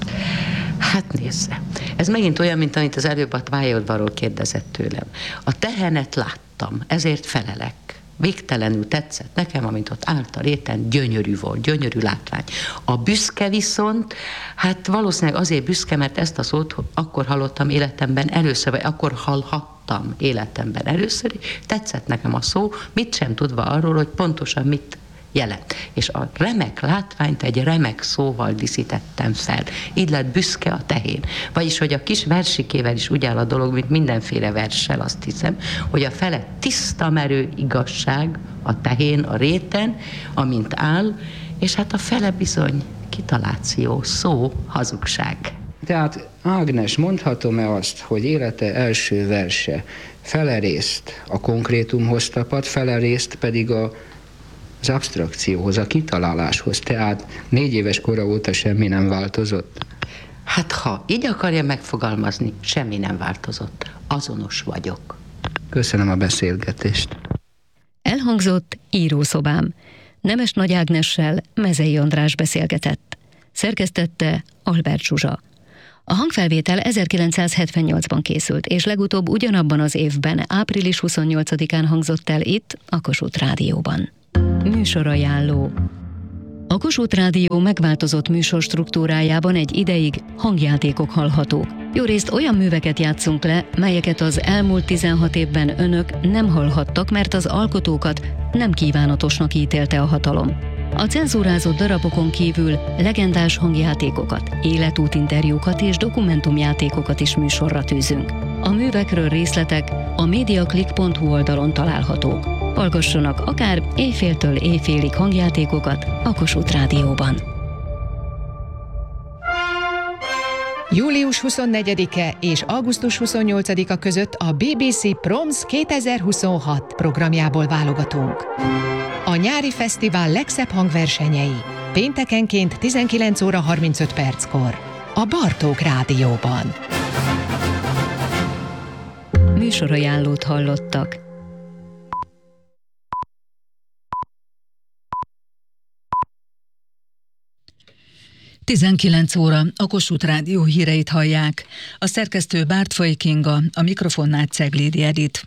Hát nézze, ez megint olyan, mint amit az előbb a pályaudvarról kérdezett tőlem. A tehenet láttam, ezért felelek. végtelenül tetszett nekem, amint ott állt a réten, gyönyörű volt, gyönyörű látvány. A büszke viszont, hát valószínűleg azért büszke, mert ezt a szót akkor hallottam életemben először, vagy akkor hallhattam életemben először, tetszett nekem a szó, mit sem tudva arról, hogy pontosan mit jelent. És a remek látványt egy remek szóval díszítettem fel. Így lett büszke a tehén. Vagyis, hogy a kis versikével is úgy áll a dolog, mint mindenféle verssel, azt hiszem, hogy a fele tiszta merő igazság a tehén, a réten, amint áll, és hát a fele bizony kitaláció, szó, hazugság. Tehát Ágnes, mondhatom-e azt, hogy élete első verse fele részt a konkrétumhoz tapad, fele részt pedig a az absztrakcióhoz, a kitaláláshoz, tehát négy éves kora óta semmi nem változott? Hát ha így akarja megfogalmazni, semmi nem változott. Azonos vagyok. Köszönöm a beszélgetést. Elhangzott Írószobám. Nemes Nagy Ágnessel Mezei András beszélgetett. Szerkesztette Albert Zsuzsa. A hangfelvétel ezerkilencszázhetvennyolcban készült, és legutóbb ugyanabban az évben, április huszonnyolcadikán hangzott el itt, a Kossuth Rádióban. Műsorajánló. A Kossuth Rádió megváltozott műsor struktúrájában egy ideig hangjátékok hallhatók. Jórészt olyan műveket játszunk le, melyeket az elmúlt tizenhat évben önök nem hallhattak, mert az alkotókat nem kívánatosnak ítélte a hatalom. A cenzúrázott darabokon kívül legendás hangjátékokat, életútinterjúkat és dokumentumjátékokat is műsorra tűzünk. A művekről részletek a mediaclick pont hu oldalon találhatók. Hallgassanak akár éjféltől éjfélig hangjátékokat a Kossuth Rádióban. július huszonnegyedike és augusztus huszonnyolcadika között a bé bé cé Proms kétezer-huszonhat programjából válogatunk. A nyári fesztivál legszebb hangversenyei péntekenként tizenkilenc óra harmincöt perckor a Bartók Rádióban. Műsorajánlót hallottak. tizenkilenc óra, a Kossuth Rádió híreit hallják. A szerkesztő Bártfai Kinga, a mikrofonnál Ceglédi Edit.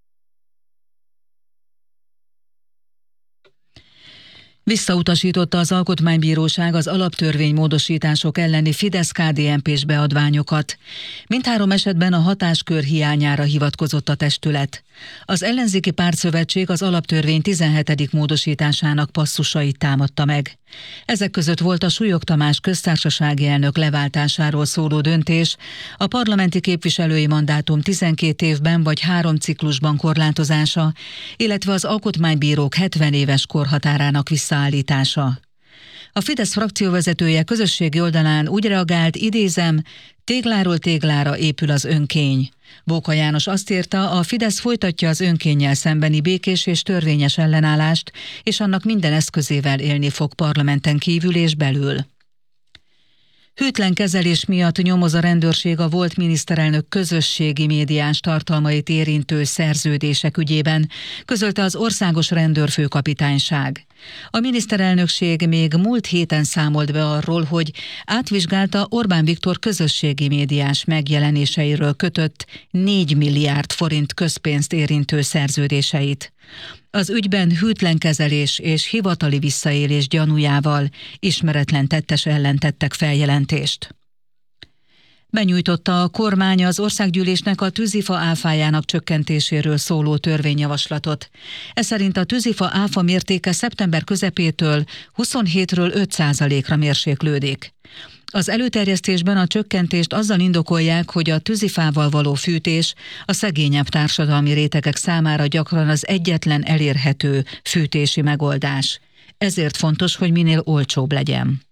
Visszautasította az Alkotmánybíróság az alaptörvénymódosítások elleni Fidesz-ká dé en pés beadványokat. Mindhárom esetben a hatáskör hiányára hivatkozott a testület. Az ellenzéki pártszövetség az alaptörvény tizenhetedik módosításának passzusait támadta meg. Ezek között volt a Súlyog Tamás köztársasági elnök leváltásáról szóló döntés, a parlamenti képviselői mandátum tizenkét évben vagy három ciklusban korlátozása, illetve az alkotmánybírók hetven éves korhatárának visszaállítása. A Fidesz frakcióvezetője közösségi oldalán úgy reagált, idézem, tégláról téglára épül az önkény. Bóka János azt írta, a Fidesz folytatja az önkénnyel szembeni békés és törvényes ellenállást, és annak minden eszközével élni fog parlamenten kívül és belül. Hűtlen kezelés miatt nyomoz a rendőrség a volt miniszterelnök közösségi médiás tartalmait érintő szerződések ügyében, közölte az Országos Rendőrfőkapitányság. A miniszterelnökség még múlt héten számolt be arról, hogy átvizsgálta Orbán Viktor közösségi médiás megjelenéseiről kötött négy milliárd forint közpénzt érintő szerződéseit. Az ügyben hűtlen kezelés és hivatali visszaélés gyanújával ismeretlen tettes ellen tettek feljelentést. Benyújtotta a kormány az országgyűlésnek a tűzifa áfájának csökkentéséről szóló törvényjavaslatot. Ez szerint a tűzifa áfa mértéke szeptember közepétől huszonhétről öt százalékra mérséklődik. Az előterjesztésben a csökkentést azzal indokolják, hogy a tűzifával való fűtés a szegényebb társadalmi rétegek számára gyakran az egyetlen elérhető fűtési megoldás. Ezért fontos, hogy minél olcsóbb legyen.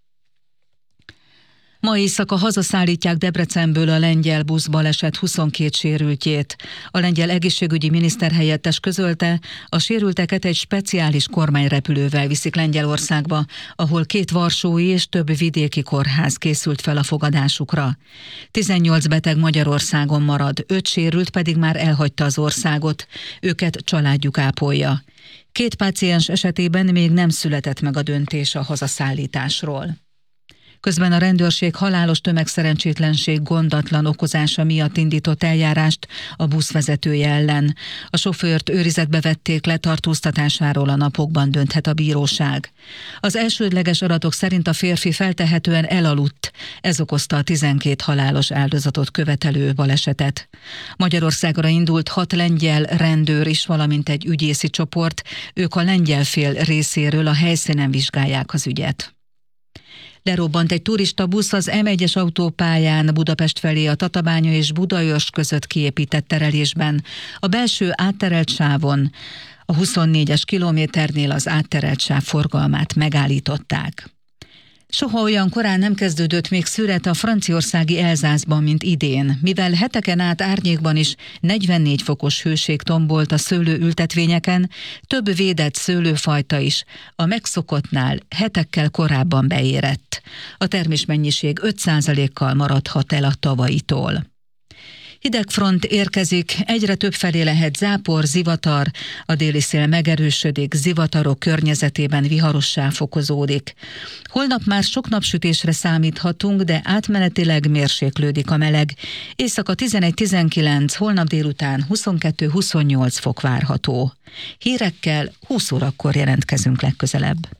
Ma éjszaka hazaszállítják Debrecenből a lengyel buszbaleset huszonkét sérültjét. A lengyel egészségügyi miniszterhelyettes közölte, a sérülteket egy speciális kormányrepülővel viszik Lengyelországba, ahol két varsói és több vidéki kórház készült fel a fogadásukra. tizennyolc beteg Magyarországon marad, öt sérült pedig már elhagyta az országot. Őket családjuk ápolja. Két páciens esetében még nem született meg a döntés a hazaszállításról. Közben a rendőrség halálos tömegszerencsétlenség gondatlan okozása miatt indított eljárást a buszvezetője ellen. A sofőrt őrizetbe vették, letartóztatásáról a napokban dönthet a bíróság. Az elsődleges adatok szerint a férfi feltehetően elaludt, ez okozta a tizenkét halálos áldozatot követelő balesetet. Magyarországra indult hat lengyel rendőr is, valamint egy ügyészi csoport, ők a lengyel fél részéről a helyszínen vizsgálják az ügyet. Lerobbant egy turista busz az M egyes autópályán Budapest felé a Tatabánya és Budaörs között kiépített terelésben. A belső átterelt sávon, a huszonnégyes kilométernél az átterelt sáv forgalmát megállították. Soha olyan korán nem kezdődött még szület a franciaországi Elzászban, mint idén, mivel heteken át árnyékban is negyvennégy fokos hőség tombolt a szőlőültetvényeken, több védett szőlőfajta is a megszokottnál hetekkel korábban beérett. A termésmennyiség öt százalékkal maradhat el a tavalyitól. Hidegfront érkezik, egyre több felé lehet zápor, zivatar, a déli szél megerősödik, zivatarok környezetében viharossá fokozódik. Holnap már sok napsütésre számíthatunk, de átmenetileg mérséklődik a meleg. Éjszaka tizenegy-tizenkilenc, holnap délután huszonkettő-huszonnyolc fok várható. Hírekkel húsz órakor jelentkezünk legközelebb.